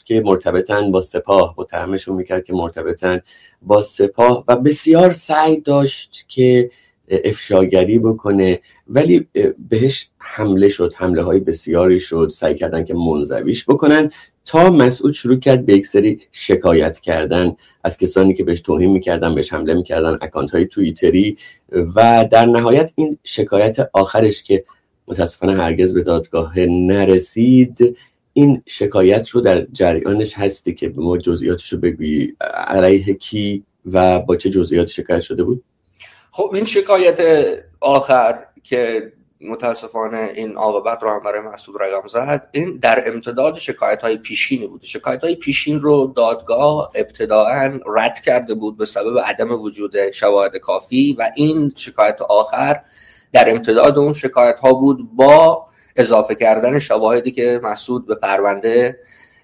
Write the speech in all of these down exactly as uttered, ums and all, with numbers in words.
میگفت که مرتبطن با سپاه، متهمشون میکرد که مرتبطن با سپاه و بسیار سعی داشت که افشاگری بکنه، ولی بهش حمله شد، حمله های بسیاری شد، سعی کردن که منزویش بکنن تا مسعود شروع کرد به یک سری شکایت کردن از کسانی که بهش توهین میکردن، بهش حمله میکردن، اکانت های توییتری، و در نهایت این شکایت آخرش که متاسفانه هرگز به دادگاه نرسید، این شکایت رو در جریانش هستی که به ما جزئیاتش رو بگویی، علیه کی و با چه جزئیات شکایت شده بود؟ خب این شکایت آخر که متاسفانه این عاقبت رو هم برای مسعود رقم زد، این در امتداد شکایت‌های پیشینی بود. شکایت‌های پیشین رو دادگاه ابتداعاً رد کرده بود به سبب عدم وجود شواهد کافی و این شکایت آخر در امتداد اون شکایت‌ها بود با اضافه کردن شواهدی که مسعود به پرونده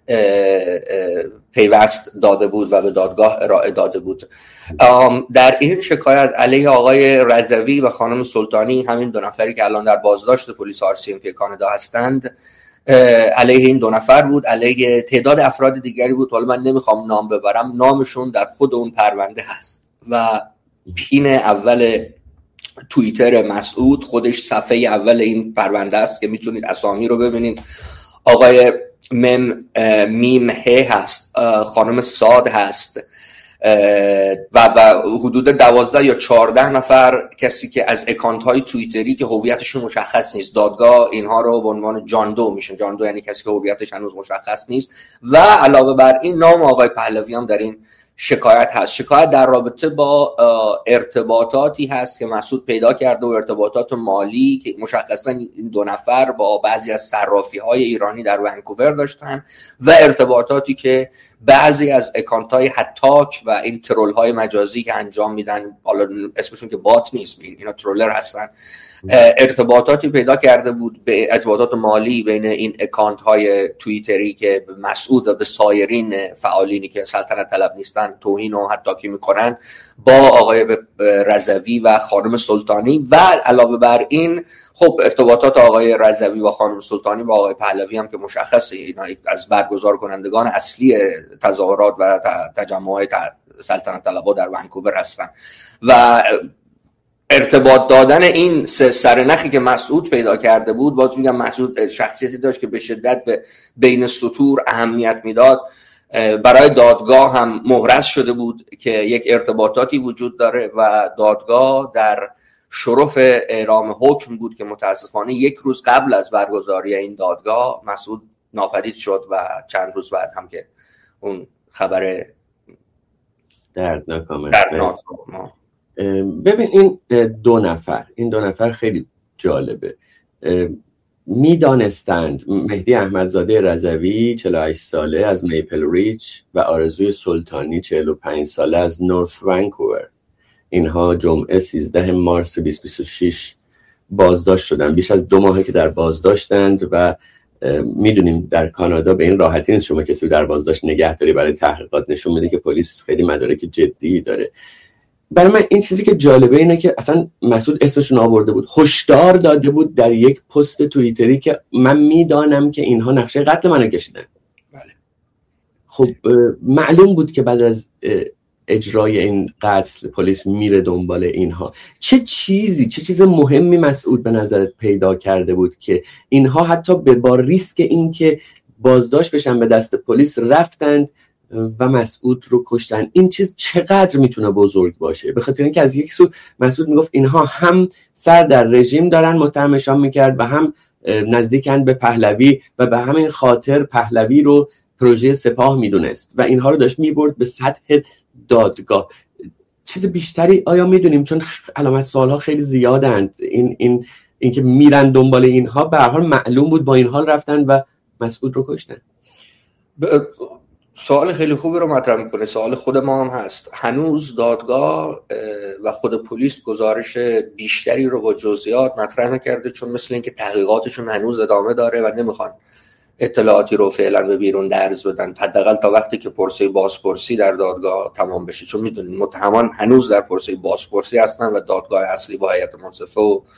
پیوست داده بود و به دادگاه ارائه داده بود. در این شکایت علیه آقای رضوی و خانم سلطانی، همین دو نفری که الان در بازداشت پلیس آر سی ام پی کانادا هستند، علیه این دو نفر بود، علیه تعداد افراد دیگری بود، حالا من نمیخوام نام ببرم، نامشون در خود اون پرونده هست و پین اول توییتر مسعود خودش صفحه اول این پرونده است که میتونید اسامی رو ببینید. آقای مم میم هی هست، خانم ساد هست و و حدود دوازده یا چهارده نفر کسی که از اکانت های توییتری که هویتشون مشخص نیست، دادگاه اینها رو به عنوان جان دو میشن. جان دو یعنی کسی که هویتش هنوز مشخص نیست. و علاوه بر این نام آقای پهلوی هم در این شکایت هست. شکایت در رابطه با ارتباطاتی هست که مسعود پیدا کرده و ارتباطات مالی که مشخصا این دو نفر با بعضی از صرافی‌های ایرانی در ونکوور داشتن و ارتباطاتی که بعضی از اکانت‌های هتاک و این ترول‌های مجازی که انجام میدن، حالا اسمشون که بات نیست، اینا ترولر هستن، ارتباطاتی پیدا کرده بود به ارتباطات مالی بین این اکانت‌های توییتری که مسعود و به سایرین فعالینی که سلطنت طلب نیستن توهین و هتاکی میکنن با آقای رضوی و خانم سلطانی. و علاوه بر این خب ارتباطات آقای رضوی و خانم سلطانی با آقای پهلوی هم که مشخصه، اینا از برگزار کنندگان اصلی تظاهرات و تجمعات سلطنت طلبها در ونکوور هستن. و ارتباط دادن این سرنخی که مسعود پیدا کرده بود، باز میگم مسعود شخصیتی داشت که به شدت به بین سطور اهمیت میداد، برای دادگاه هم محرز شده بود که یک ارتباطاتی وجود داره و دادگاه در شرف اعلام حکم بود که متاسفانه یک روز قبل از برگزاری این دادگاه مسعود ناپدید شد و چند روز بعد هم که اون خبر دردناک آمد. دردناک ببین این دو نفر این دو نفر خیلی جالبه. میدانستند مهدی احمدزاده رضوی چهل و هشت ساله از میپل ریچ و آرزوی سلطانی چهل و پنج ساله از نورث ونکوور، اینها جمعه سیزده مارس بیست بیست و شش بازداشت شدن. بیش از دو ماهه که در بازداشتند و میدونیم در کانادا به این راحتی نیست شما کسی در بازداشت نگه داری برای تحقیقات. نشون میده که پلیس خیلی مدارک جدی داره. برای من این چیزی که جالبه اینه که اصلا مسعود اسمشون آورده بود، هشدار داده بود در یک پست توییتری که من میدانم که اینها نقشه قتل منو کشیدن. بله. خب معلوم بود که بعد از اجرای این قتل پلیس میره دنبال اینها. چه چیزی چه چیز مهمی مسعود به نظرت پیدا کرده بود که اینها حتی به با ریسک این که بازداشت بشن به دست پلیس رفتند و مسعود رو کشتن؟ این چیز چقدر میتونه بزرگ باشه؟ به خاطر اینکه از یک سو مسعود میگفت اینها هم سر در رژیم دارن، متهمشان میکرد، و هم نزدیکن به پهلوی و به همین خاطر پهلوی رو پروژه سپاه میدونست و اینها رو داشت میبرد به سطح دادگاه. چیز بیشتری آیا میدونیم؟ چون علامت سوالها خیلی زیادند. این این اینکه میرن دنبال اینها، به هر حال معلوم بود با این حال رفتن و مسعود رو کشتن. ب... سوال خیلی خوبی رو مطرح میکنه. سوال خود ما هم هست. هنوز دادگاه و خود پلیس گزارش بیشتری رو با جزئیات مطرح نکرده، چون مثل اینکه تحقیقاتشون هنوز ادامه داره و نمیخوان اطلاعاتی رو فعلا به بیرون درز بدن، حداقل تا وقتی که پرسه بازپرسی در دادگاه تمام بشه. چون میدونید متهمان هنوز در پرسه بازپرسی هستن و دادگاه اصلی با هیئت منصفه و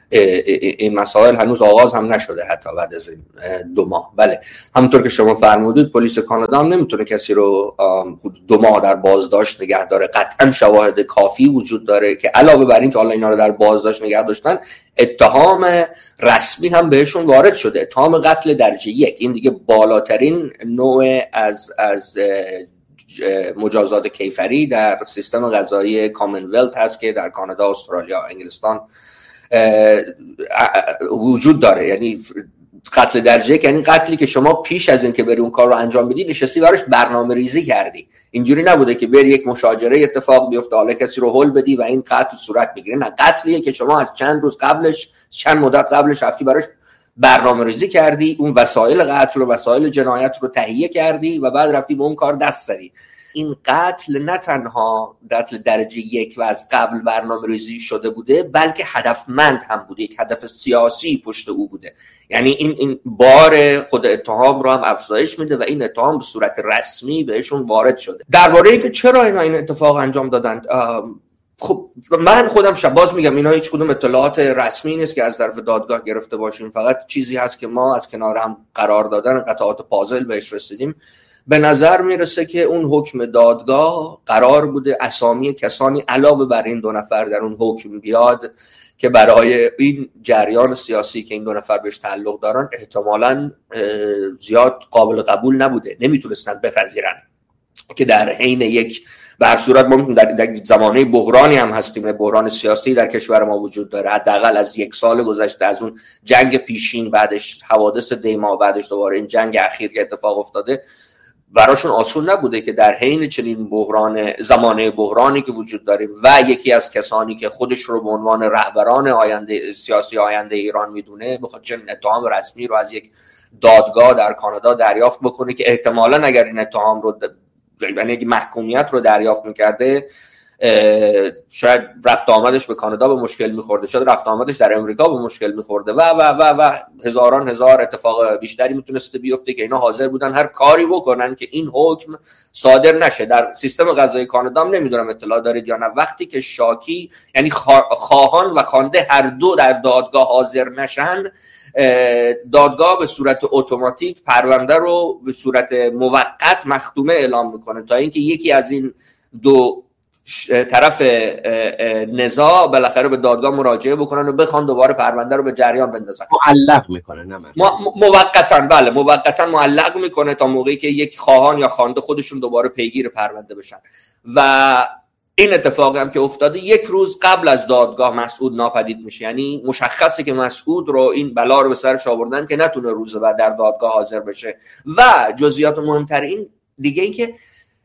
این مسائل هنوز آغاز هم نشده حتی بعد از این دو ماه. بله همونطور که شما فرمودید پلیس کانادا هم نمیتونه کسی رو دو ماه در بازداشت نگه داره. قطعا شواهد کافی وجود داره که علاوه بر این که حالا اینا رو در بازداشت نگه داشتن، اتهام رسمی هم بهشون وارد شده، اتهام قتل درجه یک. این دیگه بالاترین نوع از از مجازات کیفری در سیستم قضایی کامنولت هست که در کانادا، استرالیا، انگلستان وجود داره. یعنی قتل درجه یک یعنی قتلی که شما پیش از این که بری اون کار رو انجام بدی نشستی براش برنامه ریزی کردی. اینجوری نبوده که بری یک مشاجره اتفاق بیفته حالا کسی رو هول بدی و این قتل صورت بگیره. نه، قتلیه که شما از چند روز قبلش، چند مدت قبلش رفتی براش برنامه ریزی کردی، اون وسایل قتل و وسایل جنایت رو تهیه کردی و بعد رفتی به اون کار دست زدی. این قتل نه تنها قتل درجه یک و از قبل برنامه ریزی شده بوده، بلکه هدفمند هم بوده، یک هدف سیاسی پشت او بوده. یعنی این این بار خود اتهام رو هم افزایش میده و این اتهام به صورت رسمی بهشون وارد شده. درباره اینکه چرا اینا این اتفاق انجام دادن، خب من خودم شباز میگم اینا هیچ کدوم اطلاعات رسمی نیست که از طرف دادگاه گرفته باشیم، فقط چیزی هست که ما از کنار هم قرار دادن قطعات پازل بهش رسیدیم. به نظر میرسه که اون حکم دادگاه قرار بوده اسامی کسانی علاوه بر این دو نفر در اون حکم بیاد که برای این جریان سیاسی که این دو نفر بهش تعلق دارن احتمالاً زیاد قابل قبول نبوده، نمیتونستن بپذیرن که در حین یک به هر صورت ما در, در زمانه بحرانی هم هستیم، بحران سیاسی در کشور ما وجود داره، حداقل از یک سال گذشته از اون جنگ پیشین، بعدش حوادث دیما، بعدش دوباره این جنگ اخیر که اتفاق افتاده، براشون آسون نبوده که در حین چنین بحران، زمانه بحرانی که وجود داره و یکی از کسانی که خودش رو به عنوان رهبران آینده سیاسی آینده ایران میدونه بخواد چنین اتهام رسمی رو از یک دادگاه در کانادا دریافت بکنه که احتمالاً اگر این اتهام رو یعنی اگه محکومیت رو دریافت میکرده شاید رفت آمدش به کانادا به مشکل میخورده، شاید رفت آمدش در امریکا به مشکل میخورده و و و و هزاران هزار اتفاق بیشتری میتونسته بیفته که اینا حاضر بودن هر کاری بکنن که این حکم صادر نشه. در سیستم قضایی کانادا هم نمیدونم اطلاع دارید یا نه، وقتی که شاکی یعنی خواهان و خوانده هر دو در دادگاه حاضر نشن، دادگاه به صورت اتوماتیک پرونده رو به صورت موقت مختومه اعلام میکنه تا اینکه یکی از این دو طرف نزاع بالاخره به دادگاه مراجعه بکنن و بخوان دوباره پرونده رو به جریان بندازن. معلق میکنه نه من موقتا بله موقتا معلق میکنه تا موقعی که یک خواهان یا خوانده خودشون دوباره پیگیر پرونده بشن. و این اتفاق هم که افتاده یک روز قبل از دادگاه مسعود ناپدید میشه، یعنی مشخصه که مسعود رو این بلا رو به سرش آوردن که نتونه روز بعد در دادگاه حاضر بشه. و جزئیات مهمتر این دیگه این که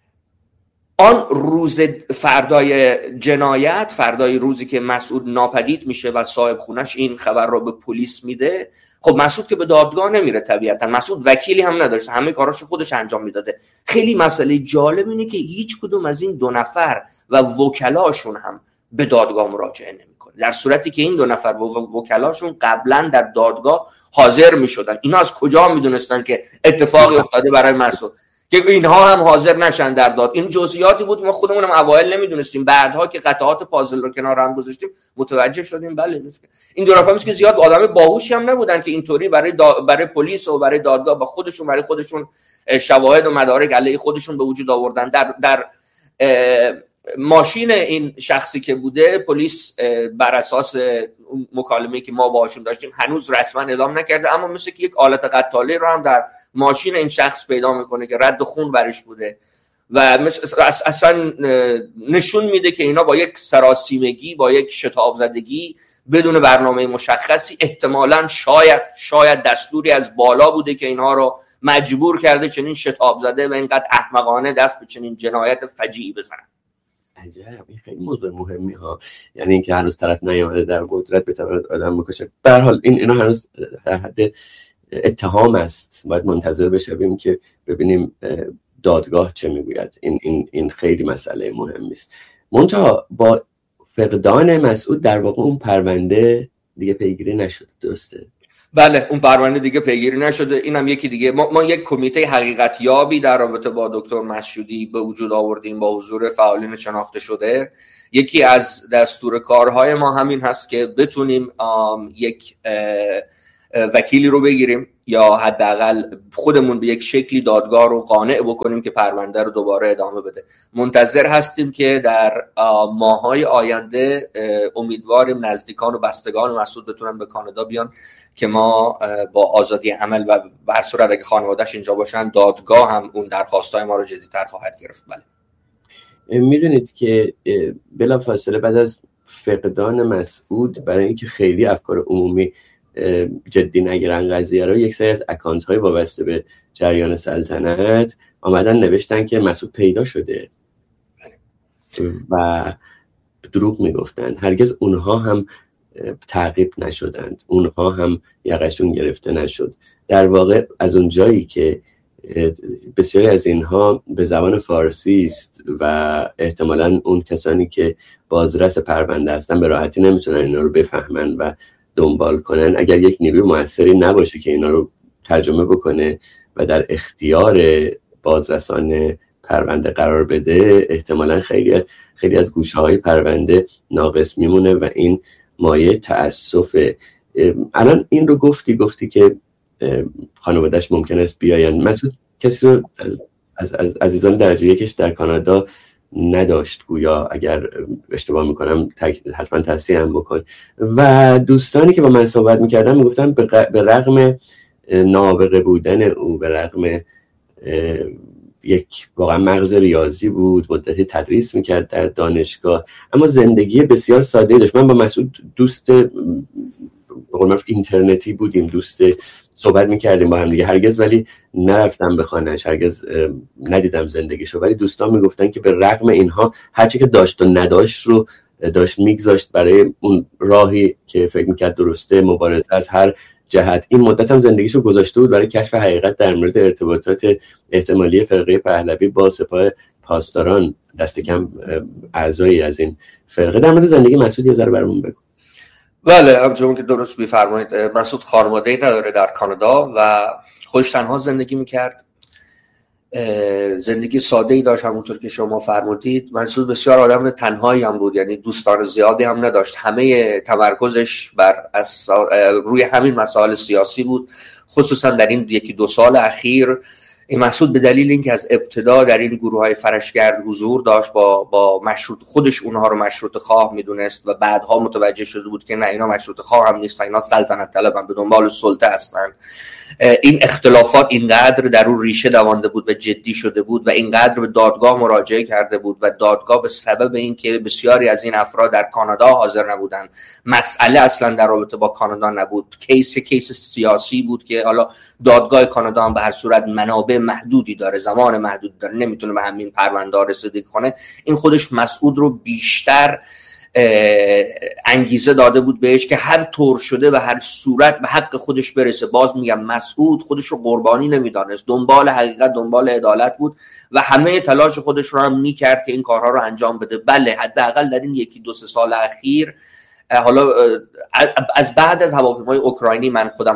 آن روز فردای جنایت، فردای روزی که مسعود ناپدید میشه و صاحب خونش این خبر رو به پلیس میده، خب مسعود که به دادگاه نمیره طبیعتا، مسعود وکیلی هم نداشته، همه کاراشو خودش انجام میداده. خیلی مسئله جالب اینه که هیچ کدوم از این دو نفر و وکلاشون هم به دادگاه مراجعه نمیکنه، در صورتی که این دو نفر و وکلاشون قبلا در دادگاه حاضر میشدن. اینا از کجا میدونستن که اتفاقی افتاده برای مسعود که اینها هم حاضر نشن در داد؟ این جزئیاتی بود ما خودمون هم اوایل نمیدونستیم، بعدها که قطعات پازل رو کنار هم گذاشتیم متوجه شدیم. بله این دو نفر که زیاد آدم باهوشی هم نبودن که اینطوری برای دا... برای پلیس و برای دادگاه با خودشون برای خودشون شواهد و مدارک علیه خودشون به وجود آوردن. در در ماشین این شخصی که بوده پلیس بر اساس مکالمه‌ای که ما باهاشون داشتیم هنوز رسما اعلام نکرده، اما مثل که یک آلت قتاله رو هم در ماشین این شخص پیدا میکنه که رد خون برش بوده و اصلا نشون میده که اینا با یک سراسیمگی، با یک شتاب زدگی بدون برنامه مشخصی، احتمالاً شاید شاید دستوری از بالا بوده که اینها رو مجبور کرده چنین شتاب زده و اینقدر احمقانه دست به چنین جنایت فجیعی بزنن. عجب، این خیلی موضوع مهمی ها، یعنی اینکه هنوز طرف نیامده در قدرت بتواند آدم بکشه. به هر حال این اینا هنوز در حد اتهام است، باید منتظر بشیم که ببینیم دادگاه چه میگوید. این این این خیلی مسئله مهمی است. منتها با فقدان مسعود در واقع اون پرونده دیگه پیگیری نشد، درسته؟ بله اون پرونده دیگه پیگیری نشده. اینم یکی دیگه. ما, ما یک کمیته حقیقت یابی در رابطه با دکتر مسعودی به وجود آوردیم با حضور فعالین شناخته شده. یکی از دستور کارهای ما همین هست که بتونیم یک وکیلی رو بگیریم یا حداقل خودمون به یک شکلی دادگاه رو قانع بکنیم که پرونده رو دوباره ادامه بده. منتظر هستیم که در ماه‌های آینده امیدواریم نزدیکان و بستگان مسعود بتونن به کانادا بیان که ما با آزادی عمل و به هر صورت اگه خانواده‌اش اینجا باشن دادگاه هم اون درخواست‌های ما رو جدی‌تر خواهد گرفت. بله. میدونید که بلافاصله بعد از فقدان مسعود، برای اینکه خیلی افکار عمومی جدی نگیرن قضیه رو، یک سری از اکانت های وابسته به جریان سلطنت آمدن نوشتن که مسعود پیدا شده و دروغ میگفتن. هرگز اونها هم تعقیب نشدند، اونها هم یقشون گرفته نشد. در واقع از اون جایی که بسیاری از اینها به زبان فارسی است و احتمالاً اون کسانی که بازرس پرونده هستن به راحتی نمیتونن اینا رو بفهمن و دنبال کنن، اگر یک نیروی موثری نباشه که اینا رو ترجمه بکنه و در اختیار بازرسان پرونده قرار بده، احتمالاً خیلی خیلی از گوشه‌های پرونده ناقص میمونه و این مایه تأسفه. الان این رو گفتی گفتی که خانواده‌اش ممکن است بیاین. مسعود کسی رو از, از, از عزیزان درجه یکش در کانادا نداشت گویا، اگر اشتباه میکنم حتما تصحیح هم بکن. و دوستانی که با من صحبت میکردن میگفتن به رغم نابغه بودن او، به رغم یک واقعا مغز ریاضی بود، مدتی تدریس میکرد در دانشگاه، اما زندگی بسیار ساده داشت. من با مسعود دوست به قول معروف اینترنتی بودیم، دوست صحبت میکردیم با هم دیگه، هرگز ولی نرفتم به خانه‌اش، هرگز ندیدم زندگیشو. ولی دوستان میگفتن که به رغم اینها هرچی که داشت و نداشت رو داشت میگذاشت برای اون راهی که فکر میکرد درسته، مبارزه از هر جهت. این مدت هم زندگیشو گذاشته بود برای کشف حقیقت در مورد ارتباطات احتمالی فرقه پهلوی با سپاه پاسداران، دست کم اعضایی از این فرقه. در مورد زندگی مسعود یه ذره برامون بگو. بله، همچنون که درست می‌فرمایید، مسعود خانواده‌ای نداره در کانادا و خودش تنها زندگی می‌کرد. زندگی ساده‌ای داشت، همونطور که شما فرمودید. مسعود بسیار آدم تنهایی هم بود، یعنی دوستان زیادی هم نداشت. همه تمرکزش بر روی همین مسائل سیاسی بود، خصوصا در این یکی دو سال اخیر. این مسعود به دلیل اینکه از ابتدا در این گروه‌های فرشگرد حضور داشت، با با مشروط خودش اونها رو مشروط خواه میدونست و بعدها متوجه شده بود که نه، اینا مشروط خواه هم نیستن، اینا سلطنت طلبن، به دنبال سلطه هستن. این اختلافات اینقدر در اون ریشه دوانده بود و جدی شده بود و اینقدر به دادگاه مراجعه کرده بود و دادگاه به سبب اینکه بسیاری از این افراد در کانادا حاضر نبودن، مسئله اصلا در رابطه با کانادا نبود، کیس کیس سیاسی بود که حالا دادگاه کانادا هم به هر صورت منابع محدودی داره، زمان محدودی داره، نمیتونه به همین پرونده رسیدگی کنه. این خودش مسعود رو بیشتر انگیزه داده بود بهش که هر طور شده و هر صورت به حق خودش برسه. باز میگم مسعود خودش رو قربانی نمیدانست، دنبال حقیقت، دنبال عدالت بود و همه تلاش خودش رو هم میکرد که این کارها رو انجام بده. بله، حداقل در این یکی دو سه سال اخیر، حالا از بعد از هواپیمای اوکراینی من خودم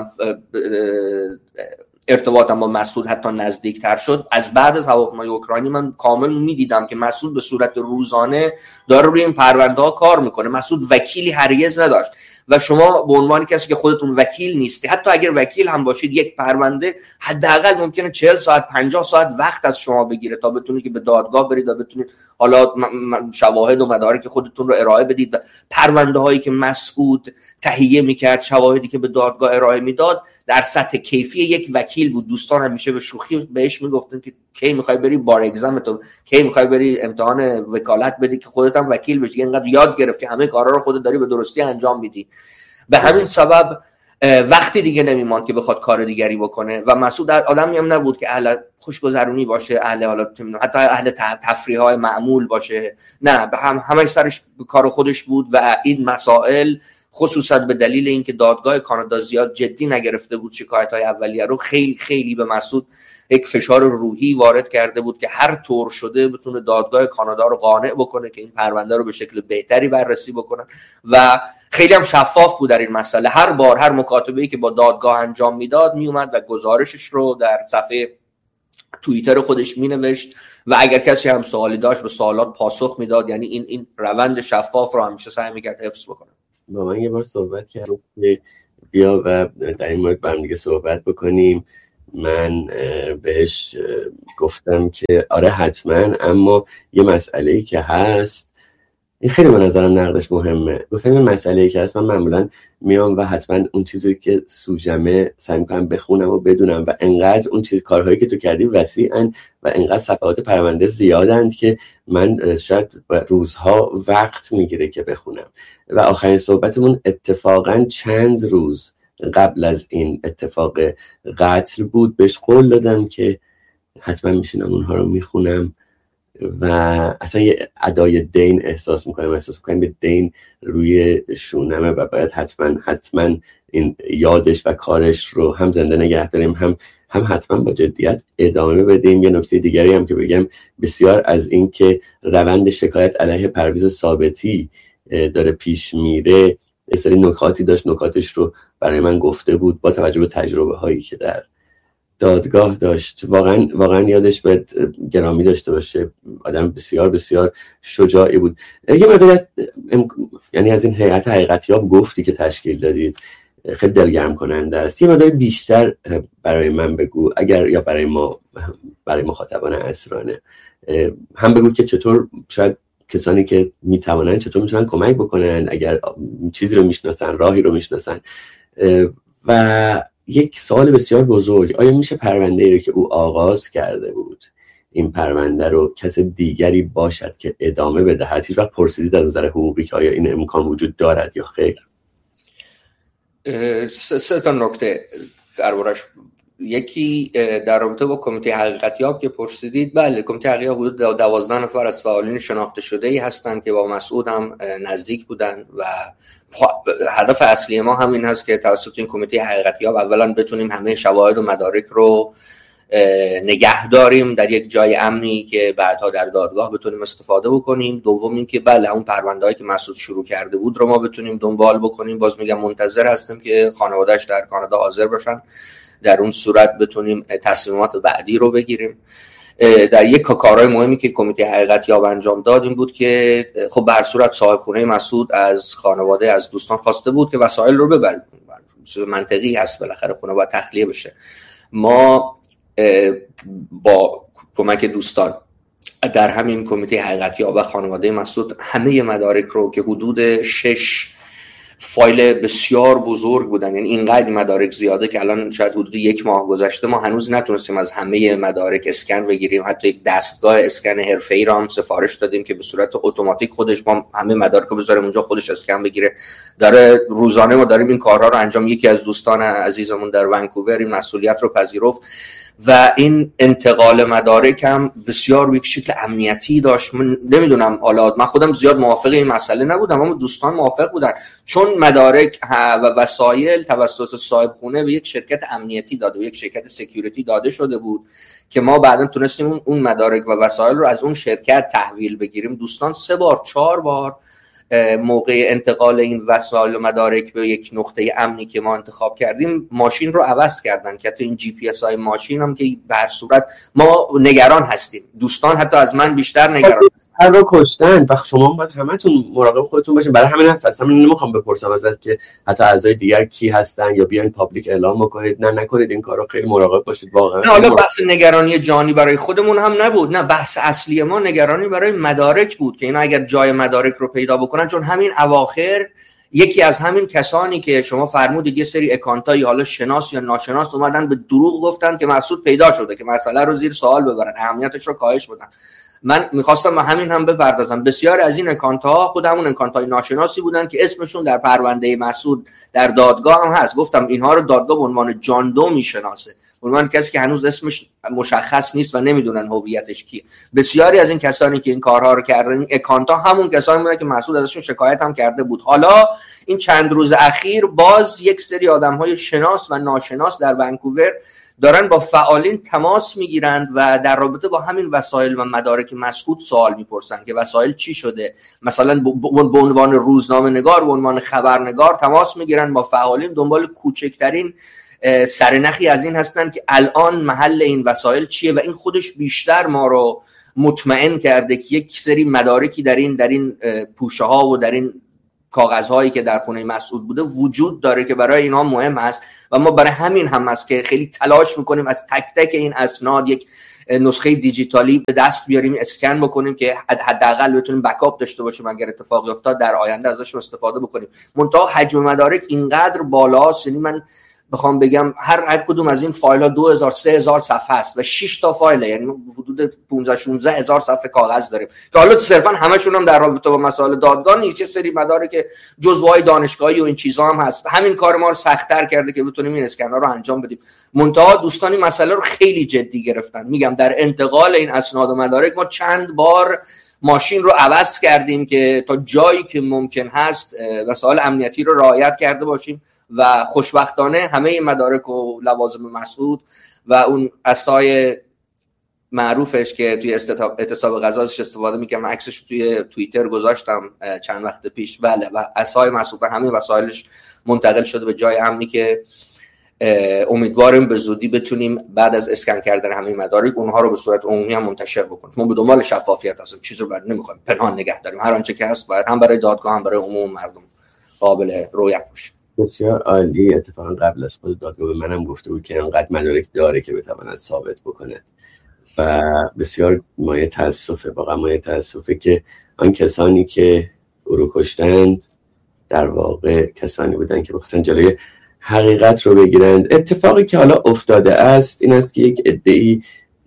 ارتباطم با مسعود حتی نزدیکتر شد. از بعد از هواپیمای اوکراینی من کامل میدیدم که مسعود به صورت روزانه داره روی این پرونده ها کار میکنه. مسعود وکیلی هرگز نداشت و شما به عنوان کسی که خودتون وکیل نیستی، حتی اگر وکیل هم باشید، یک پرونده حداقل ممکنه چهل ساعت پنجاه ساعت وقت از شما بگیره تا بتونید که به دادگاه برید و بتونید حالا شواهد و مدارک خودتون رو ارائه بدید. و پرونده هایی که مسعود تهیه میکرد، شواهدی که به دادگاه ارائه میداد، در سطح کیفی یک وکیل بود. دوستان همیشه به شوخی بهش میگفتن که کی میخوای بری بار اگزم تو، کی میخوای بری امتحان وکالت بدی که خودت هم وکیل بشی، اینقدر یاد گرفتی، همه کارا رو خودت داری به درستی انجام میدی. به همین سبب وقتی دیگه نمیماند که بخواد کار دیگری بکنه و مسعود آدمی هم نبود که اهل خوشگذرونی باشه، اهل حالا حتی اهل تفریح‌های معمول باشه. نه، هم همه سرش کار خودش بود و این مسائل خصوصا به دلیل اینکه دادگاه کانادا زیاد جدی نگرفته بود شکایت‌های اولیه رو، خیلی خیلی به مسعود یک فشار روحی وارد کرده بود که هر طور شده بتونه دادگاه کانادا رو قانع بکنه که این پرونده رو به شکل بهتری بررسی بکنن و خیلی هم شفاف بود در این مسئله. هر بار هر مکاتبه‌ای که با دادگاه انجام میداد میومد و گزارشش رو در صفحه توییتر خودش مینوشت و اگر کسی هم سوالی داشت به سوالات پاسخ میداد. یعنی این این روند شفاف رو همیشه سعی میکرد حفظ بکنه. با من یه بار صحبت کردم که بیا و در این مورد با هم دیگه صحبت بکنیم. من بهش گفتم که آره حتما، اما یه مسئله‌ای که هست، این خیلی به نظرم نقدش مهمه. گفتم این مسئله‌ای که هست، من معمولا میام و حتما اون چیزی که سوژمه سعی می‌کنم بخونم و بدونم و انقدر اون چیز کارهایی که تو کردی وسیعن و انقدر صفحات پرونده زیادند که من شاید روزها وقت میگیره که بخونم. و آخرین صحبتمون اتفاقا چند روز قبل از این اتفاق قتل بود. بهش قول دادم که حتما میشینم اونها رو میخونم و اصلا یه ادای دین احساس میکنم احساس میکنم به دین روی شونمه و باید حتما حتما این یادش و کارش رو هم زنده نگه داریم، هم هم حتما با جدیت ادامه بدیم. یه نکته دیگری هم که بگم، بسیار از این که روند شکایت علیه پرویز ثابتی داره پیش میره یه سری نکاتی داشت، نکاتش رو برای من گفته بود با توجه به تجربه هایی که در دادگاه داشت. واقعا واقعا یادش باید گرامی داشته باشه. آدم بسیار بسیار شجاعی بود. یه مقدار از یعنی از این هیئت حقیقتیاب گفتی که تشکیل دادید خیلی دلگرم کننده است. یه مقدار بیشتر برای من بگو، اگر یا برای ما برای مخاطبان اسرانه هم بگو که چطور شاید کسانی که میتوانن چطور میتونن کمک بکنن اگر چیزی رو میشناسن، راهی رو میشناسن. و یک سوال بسیار بزرگ، آیا میشه پرونده‌ای رو که او آغاز کرده بود، این پرونده رو کس دیگری باشد که ادامه بدهد؟ هیچ وقت پرسیدید از نظر حقوقی که آیا این امکان وجود دارد یا خیر؟ سه تا نکته دربارش. یکی در رابطه با کمیته حقیقتیاب که پرسیدید، بله کمیته حقیقتیاب حدود دوازده نفر از فعالین شناخته شده ای هستند که با مسعود هم نزدیک بودن و هدف اصلی ما همین هست که توسط این کمیته حقیقتیاب اولا بتونیم همه شواهد و مدارک رو نگه داریم در یک جای امنی که بعدها در دادگاه بتونیم استفاده بکنیم. دوم این که بله اون پرونده‌ای که مسعود شروع کرده بود رو ما بتونیم دنبال بکنیم. باز میگم منتظر هستیم که خانواده‌اش در کانادا حاضر باشن، در اون صورت بتونیم تصمیمات بعدی رو بگیریم. در یک کارهای مهمی که کمیته حقیقتیاب انجام داد این بود که خب به هر صورت صاحب خونه مسعود از خانواده از دوستان خواسته بود که وسایل رو ببرن. منطقی هست، بالاخره خونه باید تخلیه بشه. ما با کمک دوستان در همین کمیته حقیقتیاب و خانواده مسعود همه مدارک رو که حدود شش فایل بسیار بزرگ بودن، یعنی اینقدر مدارک زیاده که الان شاید حدود یک ماه گذشته ما هنوز نتونستیم از همه مدارک اسکن بگیریم. حتی یک دستگاه اسکن حرفه‌ای را هم سفارش دادیم که به صورت اتوماتیک خودش ما همه مدارک رو بذاریم اونجا، خودش اسکن بگیره. داره روزانه ما داریم این کارها رو انجام. یکی از دوستان عزیزمون در ونکوور این مسئولیت رو پذیرفت و این انتقال مدارک هم بسیار یک شکل امنیتی داشت. من نمیدونم، حالا من خودم زیاد موافق این مسئله نبودم اما دوستان موافق بودن، چون مدارک و وسایل توسط صاحب خونه به یک شرکت امنیتی داده، به یک شرکت سکیوریتی داده شده بود که ما بعداً تونستیم اون مدارک و وسایل رو از اون شرکت تحویل بگیریم. دوستان سه بار چهار بار موقع انتقال این وسایل و مدارک به یک نقطه امنی که ما انتخاب کردیم ماشین رو عوض کردن، که تو این جی پی اس های ماشین هم که به هر صورت ما نگران هستیم. دوستان حتی از من بیشتر نگران هستن. هر رو کشتن و شما باید همتون مراقب خودتون باشین. برای همین هست اصلا نمیخوام بپرسم ازت که حتی اعضای دیگر کی هستن یا بیاین پابلیک اعلام بکنید. نه نکنید این کارو، خیلی مراقب باشید واقعا. نه حالا بحث نگرانی جانی برای خودمون هم نبود، نه بحث اصلی ما نگرانی برای مدارک بود که اینا اگر جای مدارک رو پیدا بکنن، چون همین اواخر یکی از همین کسانی که شما فرمودید یه سری اکانتایی حالا شناس یا ناشناس اومدن به دروغ گفتن که مسعود پیدا شده که مسئله رو زیر سوال ببرن، اهمیتش رو کاهش بدن. من میخواستم همین هم بپردازم. بسیار از این اکانت‌ها خود همون اکانت‌های ناشناسی بودن که اسمشون در پرونده مسعود در دادگاه هم هست. گفتم اینها رو دادگاه به عنوان جان دو میشناسه، به عنوان کسی که هنوز اسمش مشخص نیست و نمیدونن هویتش کیه. بسیاری از این کسانی که این کارها رو کردن، این اکانت‌ها همون کسانی بودن که مسعود ازشون شکایت هم کرده بود. حالا این چند روز اخیر باز یک سری آدم‌های شناس و ناشناس در ونکوور دارن با فعالین تماس میگیرند و در رابطه با همین وسایل و مدارک مسعود سوال میپرسن که وسایل چی شده. مثلا به عنوان روزنامه نگار، به عنوان خبرنگار تماس میگیرن با فعالین، دنبال کوچکترین سرنخی از این هستن که الان محل این وسایل چیه و این خودش بیشتر ما رو مطمئن کرده که یک سری مدارکی در این در این پوشه ها و در این کاغذهایی که در خونه مسعود بوده وجود داره که برای اینا مهم است و ما برای همین هم است که خیلی تلاش میکنیم از تک تک این اسناد یک نسخه دیجیتالی به دست بیاریم، اسکن بکنیم که حداقل بتونیم بکاپ داشته باشیم اگر اتفاقی افتاد در آینده ازش استفاده بکنیم. منتها حجم مدارک اینقدر بالاست، یعنی من بخوام بگم هر هر کدوم از این فایل ها دو هزار سه هزار صفحه است و شش تا فایله، یعنی حدود پانزده شانزده هزار صفحه کاغذ داریم که حالا صرفا همشون هم در رابطه با مسائل دادگاه نیست، چه سری مدارک جزوهای دانشگاهی و این چیزا هم هست. همین کار ما رو سخت‌تر کرده که بتونیم این اسکنر رو انجام بدیم. منتها دوستان این مسئله رو خیلی جدی گرفتن. میگم در انتقال این اسناد و مدارک ما چند بار ماشین رو عوض کردیم که تا جایی که ممکن هست وسایل امنیتی رو رعایت کرده باشیم و خوشبختانه همه مدارک و لوازم مسعود و اون عصای معروفش که توی اعتصاب غذا ازش استفاده میکنم، عکسش توی توییتر گذاشتم چند وقت پیش، بله، و عصای مسعود و همه وسایلش منتقل شده به جای امنی که امیدواریم به زودی بتونیم بعد از اسکن کردن همه مدارک اونها رو به صورت عمومی هم منتشر بکنیم. ما به دنبال شفافیت هستیم، چیزی رو بعد نمیخوایم پنهان نگه داریم. هر آنچه که هست باید هم برای دادگاه هم برای عموم مردم قابل رویت باشه. بسیار عالی. اتفاقا قبل از خود دادگاه به منم گفته بود که انقدر مدارک داره که بتواند ثابت بکنه و بسیار مایه تاسفه، واقعا مایه تاسفه که آن کسانی که او رو کشتند در واقع کسانی بودن که بخواستن جلوی حقیقت رو بگیرند. اتفاقی که حالا افتاده است این است که یک عده‌ای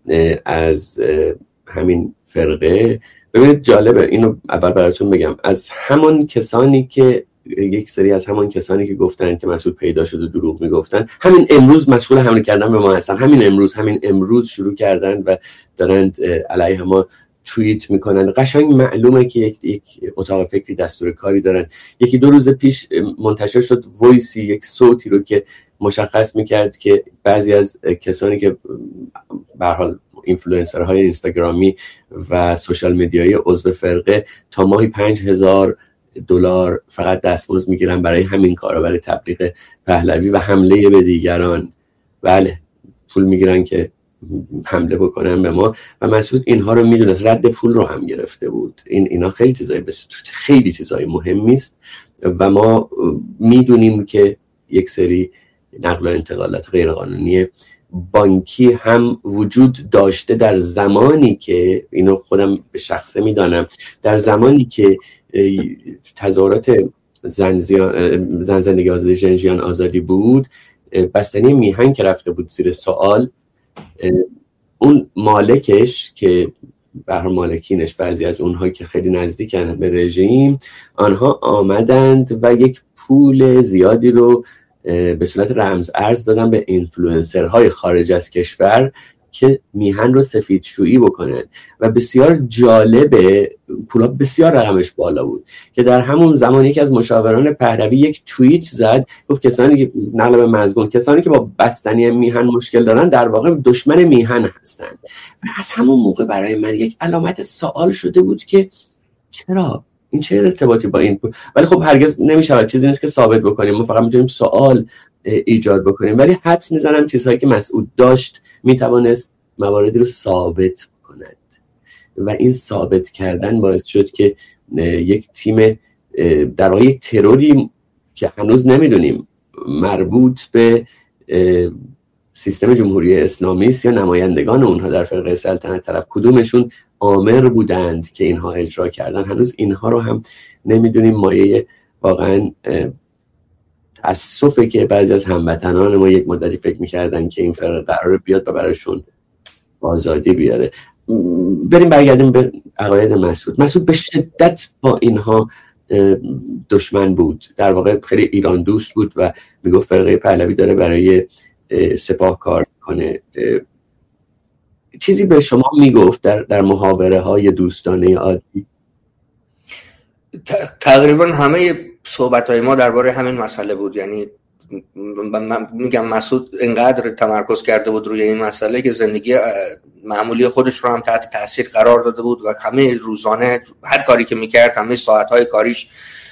از همین فرقه، ببینید جالبه، اینو اول براتون بگم، از همان کسانی که یک سری از همان کسانی که گفتن که مسعود پیدا شده دروغ میگفتن، همین امروز مشغول حمله کردن به ما هستن. همین امروز همین امروز شروع کردن و دارند علیه ما توییت میکنن. قشنگ معلومه که یک یک اتاق فکری دستور کاری دارن. یکی دو روز پیش منتشر شد وایسی، یک صوتی رو که مشخص میکرد که بعضی از کسانی که به هر حال اینفلوئنسرهای اینستاگرامی و سوشال مدیایی عضو فرقه تا ماهی پنج هزار دلار فقط دستمزد میگیرن برای همین کارا، برای تبلیغ پهلوی و حمله به دیگران. بله، پول میگیرن که حمله بکنن به ما و مسعود اینها رو میدونست، رد پول رو هم گرفته بود. این اینا خیلی چیزای بس... خیلی چیزای مهمی است و ما میدونیم که یک سری نقل و انتقالات غیرقانونی بانکی هم وجود داشته در زمانی که، اینو خودم به شخصه میدانم، در زمانی که تظاهرات زن, زیان... زن زندگی آزادی ژنژیان آزادی بود، بستنی میهن که رفته بود زیر سوال، اون مالکش که بر مالکینش بعضی از اونها که خیلی نزدیکن به رژیم، آنها آمدند و یک پول زیادی رو به صورت رمز ارز دادن به اینفلوئنسرهای خارج از کشور که میهن رو سفیدشویی بکنن و بسیار جالبه، پولا بسیار رقمش بالا بود که در همون زمان یکی از مشاوران پهلوی یک توییت زد، گفت کسانی که نقل به مزگون، کسانی که با بستنی میهن مشکل دارن در واقع دشمن میهن هستند. و از همون موقع برای من یک علامت سوال شده بود که چرا این چه ارتباطی با این پول؟ ولی خب هرگز نمیشه، چیزی نیست که ثابت بکنیم، ما فقط میتونیم سوال ایجاد بکنیم. ولی حدس میزنم چیزهایی که مسعود داشت میتوانست مواردی رو ثابت کند و این ثابت کردن باعث شد که یک تیم در واقع تروری که هنوز نمیدونیم مربوط به سیستم جمهوری اسلامی است یا نمایندگان اونها در فرقه سلطنت طلب کدومشون آمر بودند که اینها اجرا کردن، هنوز اینها رو هم نمیدونیم. مایه واقعا تأسفه که بعضی از هموطنان ما یک مدتی فکر میکردن که این فرقه قراره بیاد و برایشون آزادی بیاره. بریم برگردیم به عقاید مسعود. مسعود به شدت با اینها دشمن بود، در واقع خیلی ایران دوست بود و میگفت فرقه پهلوی داره برای سپاه کار کنه. چیزی به شما میگفت در در محاوره های دوستانه عادی؟ تقریبا همه صحبت های ما درباره همین مسئله بود، یعنی من میگم مسعود اینقدر تمرکز کرده بود روی این مسئله که زندگی معمولی خودش رو هم تحت تاثیر قرار داده بود و همه روزانه هر کاری که میکرد، همه ساعتهای کاریش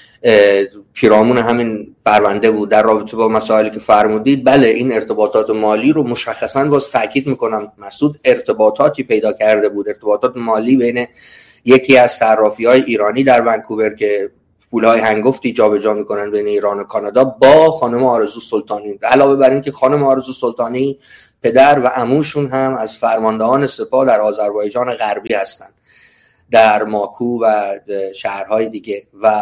پیرامون همین پرونده بود. در رابطه با مسائلی که فرمودید، بله این ارتباطات مالی رو مشخصاً باز تاکید میکنم مسعود ارتباطاتی پیدا کرده بود، ارتباطات مالی بین یکی از صرافی‌های ایرانی در ونکوور که پولای هنگفتی جابجا میکنن بین ایران و کانادا با خانم آرزو سلطانی. علاوه بر این که خانم آرزو سلطانی پدر و عموشون هم از فرماندهان سپاه در آذربایجان غربی هستند، در ماکو و شهرهای دیگه. و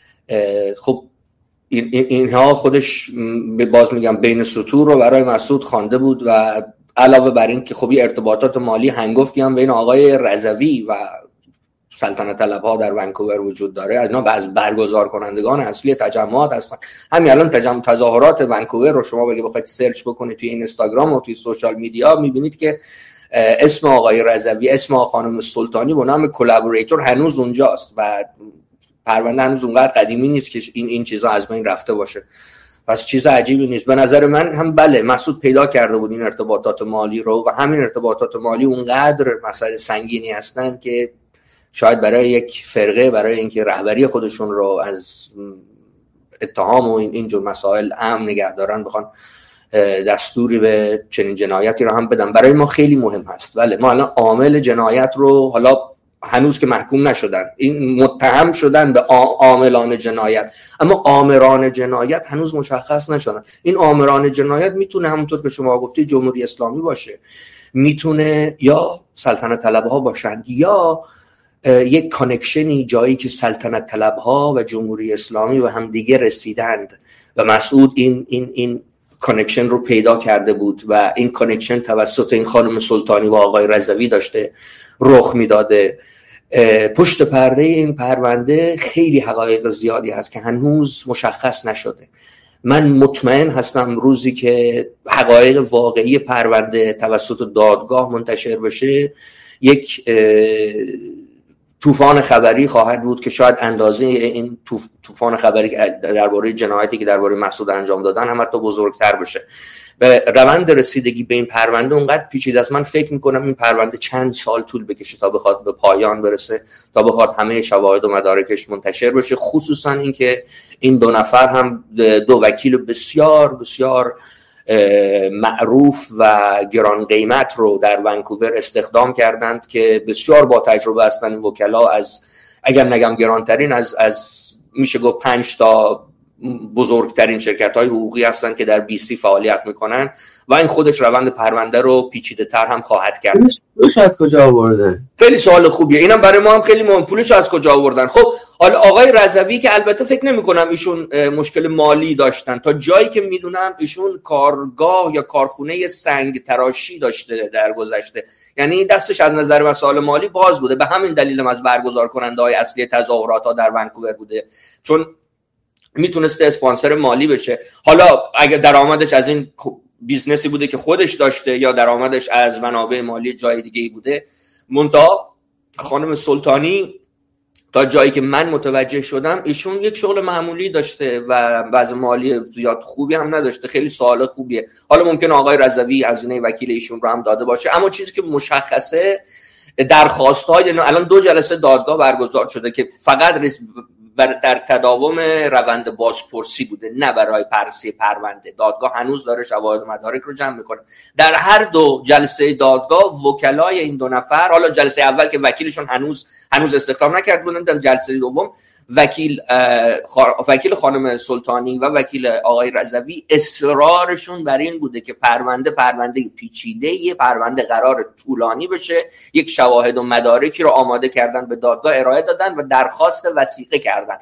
خب این اینها خودش باز میگم بین سطور رو برای مسعود خوانده بود. و علاوه بر این که خب ارتباطات مالی هنگفتی هم بین آقای رضوی و سلطنت طلبها در ونکوور وجود داره. اینا از برگزار کنندگان اصلی تجمعات هستن. همین الان تجمع تظاهرات ونکوور رو شما بگید بخواید سرچ بکنید توی اینستاگرام و توی سوشال میدیا، میبینید که اسم آقای رضوی، اسم خانم سلطانی با نام کلابوریتور هنوز اونجاست و پرونده هنوز اونقدر قدیمی نیست که این این چیزا از بین رفته باشه. پس چیز عجیبی نیست. به نظر من هم بله مسعود پیدا کرده بود این ارتباطات مالی رو و همین ارتباطات مالی اونقدر مسائل سنگینی هستن که شاید برای یک فرقه، برای اینکه رهبری خودشون رو از اتهام و این جور مسائل امن نگه دارن، بخوان دستوری به چنین جنایتی رو هم بدن، برای ما خیلی مهم هست. بله ما الان عامل جنایت رو، حالا هنوز که محکوم نشدن، این متهم شدن به عاملان جنایت، اما آمران جنایت هنوز مشخص نشدن. این آمران جنایت میتونه همونطور که شما گفتی جمهوری اسلامی باشه، میتونه یا سلطنت طلبها باشند، یا یک کانکشنی جایی که سلطنت طلبها و جمهوری اسلامی و هم دیگه رسیدند و مسعود این این این کانکشن رو پیدا کرده بود و این کانکشن توسط این خانم سلطانی و آقای رضوی داشته رخ میداده. پشت پرده این پرونده خیلی حقایق زیادی هست که هنوز مشخص نشده. من مطمئن هستم روزی که حقایق واقعی پرونده توسط دادگاه منتشر بشه، یک طوفان خبری خواهد بود که شاید اندازه این طوفان خبری درباره جنایتی که درباره مسعود انجام دادن هم حتی بزرگتر بشه. به روند رسیدگی به این پرونده اونقدر پیچیده است. من فکر میکنم این پرونده چند سال طول بکشه تا بخواد به پایان برسه، تا بخواد همه شواهد و مدارکش منتشر بشه، خصوصا اینکه این دو نفر هم دو وکیل بسیار بسیار معروف و گران قیمت رو در ونکوور استخدام کردند که بسیار با تجربه هستند. وکلا از اگر نگم گرانترین از از میشه گفت پنج تا بزرگترین شرکت‌های حقوقی هستند که در بی سی فعالیت میکنن و این خودش روند پرونده رو پیچیده تر هم خواهد کرد. پولش از کجا آوردن؟ خیلی سوال خوبیه. اینم برای ما هم خیلی مهم. پولش از کجا آوردن؟ خب حالا آقای رضوی که البته فکر نمی‌کنم ایشون مشکل مالی داشتن، تا جایی که میدونم ایشون کارگاه یا کارخونه سنگ تراشی داشته در گذشته، یعنی دستش از نظر مسائل مالی باز بوده. به همین دلیل هم از برگزار کننده‌های اصلی تظاهرات‌ها در ونکوور بوده، چون میتونسته اسپانسر مالی بشه. حالا اگر درآمدش از این بیزنسی بوده که خودش داشته یا درآمدش از منابع مالی جای دیگه‌ای بوده، منتها خانم سلطانی تا جایی که من متوجه شدم ایشون یک شغل معمولی داشته و وضع مالی زیاد خوبی هم نداشته. خیلی سوال خوبیه. حالا ممکنه آقای رضوی هزینه وکیل ایشون رو هم داده باشه، اما چیزی که مشخصه درخواست‌های الان دو جلسه دادگاه برگزار شده که فقط در تداوم روند بازپرسی بوده، نه برای بررسی پرونده. دادگاه هنوز داره شواهد و مدارک رو جمع میکنه. در هر دو جلسه دادگاه وکلای این دو نفر، حالا جلسه اول که وکیلشون هنوز هنوز استخدام نکرد بودن، در جلسه دوم وکیل وکیل خانم سلطانی و وکیل آقای رضوی اصرارشون بر این بوده که پرونده پرونده پیچیده، پرونده قرار طولانی بشه. یک شواهد و مدارکی رو آماده کردن، به دادگاه ارائه دادن و درخواست وثیقه کردن.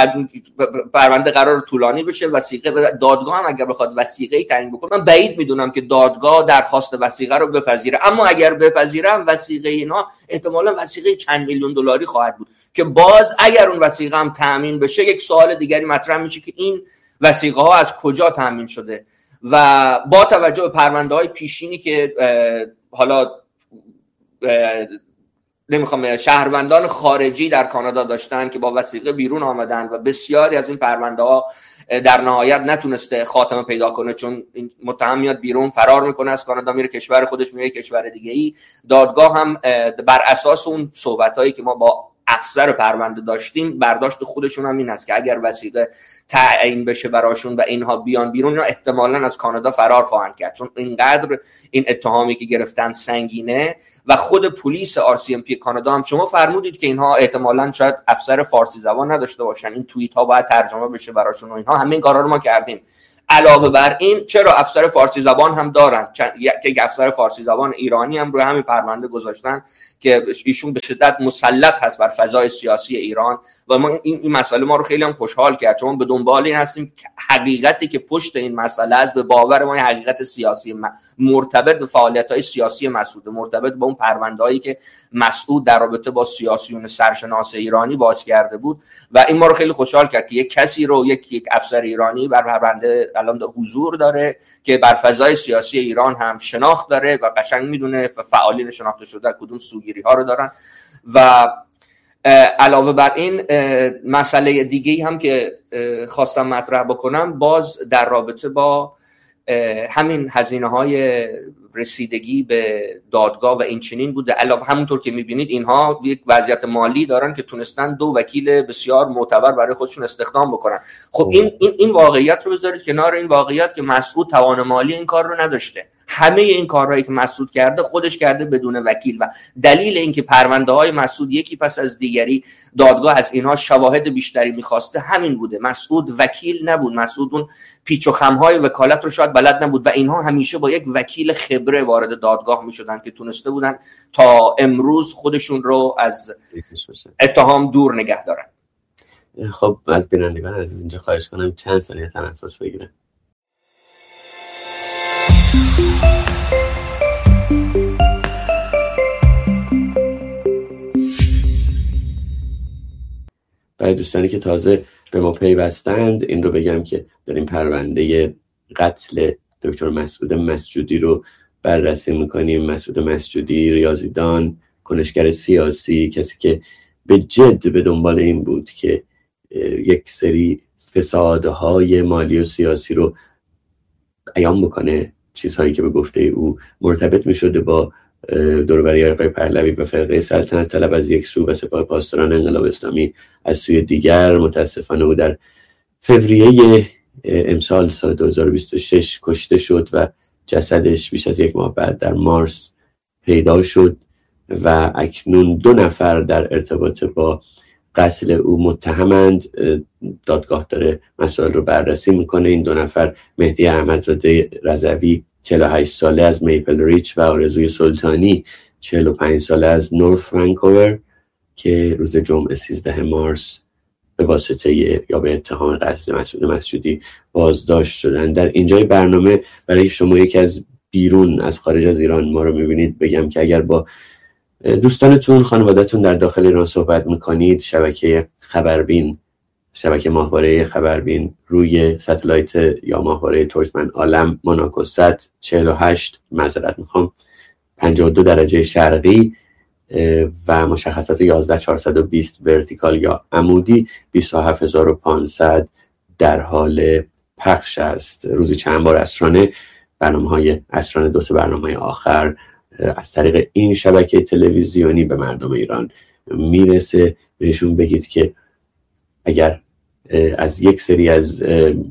پرونده قرار طولانی بشه، وثیقه دادگاه هم اگر بخواد وثیقه‌ای تعیین بکنه، من بعید میدونم که دادگاه درخواست وثیقه رو بپذیره، اما اگر بپذیرم وثیقه اینا احتمالاً وثیقه چند میلیون دلاری خواهد بود که باز اگر اون وثیقه هم تامین بشه یک سوال دیگری مطرح میشه که این وثیقه ها از کجا تامین شده. و با توجه به پرونده های پیشینی که حالا نمیخوام شهروندان خارجی در کانادا داشتن که با وثیقه بیرون آمدن و بسیاری از این پرونده ها در نهایت نتونسته خاتمه پیدا کنه، چون این متهم میاد بیرون، فرار میکنه از کانادا، میره کشور خودش، میره کشور دیگه ای. دادگاه هم بر اساس اون صحبتایی که ما با افسر پرونده داشتیم، برداشت خودشون هم این است که اگر وثیقه تعیین بشه براشون و اینها بیان بیرون، اینا احتمالاً از کانادا فرار خواهند کرد، چون اینقدر این اتهامی که گرفتن سنگینه. و خود پلیس آر سی ام پی کانادا هم شما فرمودید که اینها احتمالاً شاید افسر فارسی زبان نداشته باشن، این توییت ها باید ترجمه بشه براشون و اینها، همه این کارا رو ما کردیم. علاوه بر این چرا افسر فارسی زبان هم دارن، یک افسر فارسی زبان ایرانی هم روی همین پرونده گذاشتن که ایشون به شدت مسلط هست بر فضای سیاسی ایران و ما این, این مسئله ما رو خیلی هم خوشحال کرد، چون به دنبال این هستیم که حقیقتی که پشت این مسئله است به باور ما حقیقت سیاسی مرتبط به فعالیت‌های سیاسی مسعود، مرتبط با اون پرونده‌ای که مسعود در رابطه با سیاسیون سرشناس ایرانی باز کرده بود و این ما رو خیلی خوشحال کرد که یک کسی رو یک یک افسر ایرانی بر پرونده الان حضور داره که بر فضای سیاسی ایران هم شناخت داره و قشنگ میدونه فعالین شناخته شده کدوم سوگیری ها رو دارن. و علاوه بر این مسئله دیگه هم که خواستم مطرح بکنم باز در رابطه با همین هزینه های رسیدگی به دادگاه و این چنین بوده. علاوه همونطور که میبینید اینها یک وضعیت مالی دارن که تونستن دو وکیل بسیار معتبر برای خودشون استخدام بکنن. خب این این این واقعیت رو بذارید کنار این واقعیت که مسعود توان مالی این کار رو نداشته. همه این کارهایی که مسعود کرده خودش کرده بدون وکیل و دلیل اینکه پرونده های مسعود یکی پس از دیگری دادگاه از اینها شواهد بیشتری میخواسته همین بوده. مسعود وکیل نبود، مسعود اون پیچ و خم های وکالت رو شاید بلد نبود و اینها همیشه با یک وکیل خبره وارد دادگاه میشدن که تونسته بودن تا امروز خودشون رو از اتهام دور نگه دارن. خب از بینندگان عزیز اینجا خواهش کنم چند ثانیه تنفس بگیرن. برای دوستانی که تازه به ما پیوستند این رو بگم که داریم پرونده قتل دکتر مسعود مسجودی رو بررسی میکنیم. مسعود مسجودی ریاضیدان، کنشگر سیاسی، کسی که به جد به دنبال این بود که یک سری فسادهای مالی و سیاسی رو بیان بکنه، چیزهایی که به گفته او مرتبط میشده با دوربری آقای پهلوی و فرقه سلطنت طلب از یک سو و سپاه پاسداران انقلاب اسلامی از سوی دیگر. متاسفانه او در فوریه امسال سال دو هزار و بیست و شش کشته شد و جسدش بیش از یک ماه بعد در مارس پیدا شد و اکنون دو نفر در ارتباط با قتل او متهمند. دادگاه داره مسائل رو بررسی میکنه. این دو نفر مهدی احمدزاده رضوی چهل و هشت ساله از میپل ریچ و آرزوی سلطانی چهل و پنج ساله از نورث ونکوور که روز جمعه سیزده مارس به واسطه یا به اتهام قتل مسعود مسجودی بازداشت شدن. در اینجای برنامه برای شما یکی از بیرون از خارج از ایران ما رو میبینید بگم که اگر با دوستانتون خانواده‌تون در داخل ایران صحبت میکنید، شبکه خبربین، شبکه ماهواره خبربین روی ستلایت یا ماهواره ترکمن عالم موناکو صد چهل و هشت معذرت میخوام پنجاه و دو درجه شرقی و مشخصات یازده چهارصد و بیست ورتیکال یا عمودی بیست و هفت هزار و پانصد در حال پخش است. روزی چند بار عصرانه برنامه‌های عصرانه دو سه برنامه آخر از طریق این شبکه تلویزیونی به مردم ایران میرسه. بهشون بگید که اگر از یک سری از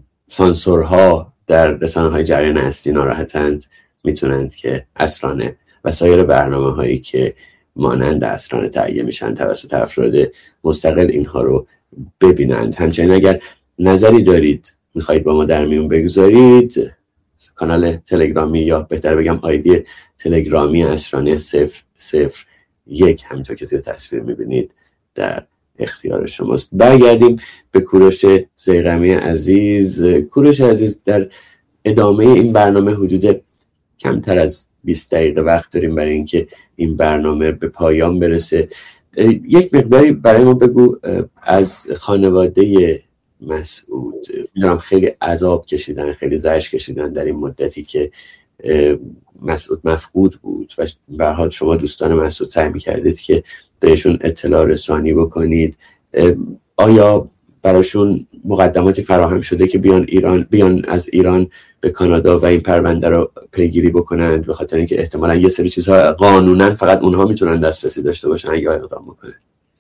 سانسورها در رسانه‌های جریان اصلی ناراحتند میتونند که عصرانه و سایر برنامه هایی که مانند عصرانه تهیه میشن توسط افراد مستقل اینها رو ببینند. همچنین اگر نظری دارید میخواید با ما در میون بگذارید، کانال تلگرامی یا بهتر بگم آیدی تلگرامی عصرانه صفر صفر یک همینطور که زیر تصویر میبینید در اختیار شماست. برگردیم به کوروش ضیغمی عزیز. کوروش عزیز در ادامه این برنامه حدود کمتر از بیست دقیقه وقت داریم برای اینکه این برنامه به پایان برسه. یک مقداری برای ما بگو از خانواده مسعود. میدونم خیلی عذاب کشیدن، خیلی زجر کشیدن در این مدتی که مسعود مفقود بود و به هر حال شما دوستان مسعود سعی می‌کردید که بهشون اطلاع رسانی بکنید. آیا براشون مقدماتی فراهم شده که بیان ایران بیان از ایران به کانادا و این پرونده رو پیگیری بکنند، به خاطر اینکه احتمالاً یه سری چیزها قانونا فقط اونها میتونن دسترسی داشته باشن یا اقدام بکنن؟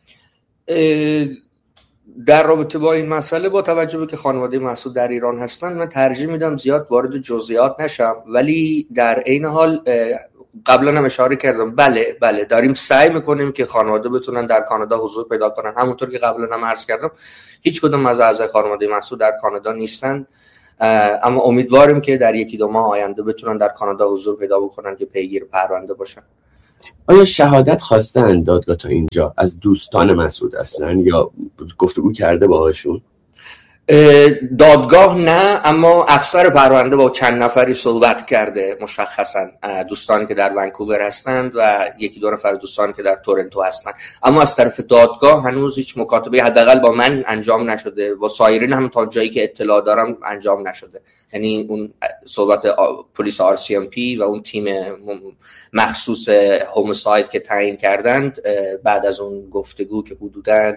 در رابطه با این مسئله با توجه به که خانواده مسعود در ایران هستن، من ترجیح میدم زیاد وارد جزئیات نشم، ولی در عین حال قبلا هم اشاره کردم بله بله داریم سعی میکنیم که خانواده بتونن در کانادا حضور پیدا کنن. همونطور که قبلا هم عرض کردم هیچ کدوم از اعضای خانواده مسعود در کانادا نیستن، اما امیدواریم که در یکی دو ماه آینده بتونن در کانادا حضور پیدا بکنن که پیگیر پرونده باشن. آیا شهادت خواستن دادگاه تا اینجا از دوستان مسعود اصلا یا گفتگو کرده باهاشون؟ دادگاه نه، اما افسر پرونده با چند نفری صحبت کرده، مشخصا دوستانی که در ونکوور هستند و یکی دو نفر دوستانی که در تورنتو هستند، اما از طرف دادگاه هنوز هیچ مکاتبه حداقل با من انجام نشده، با سایرین هم تا جایی که اطلاع دارم انجام نشده. یعنی اون صحبت پلیس آر سی ام پی و اون تیم مخصوص هومساید که تعیین کردند بعد از اون گفتگو که حدوداً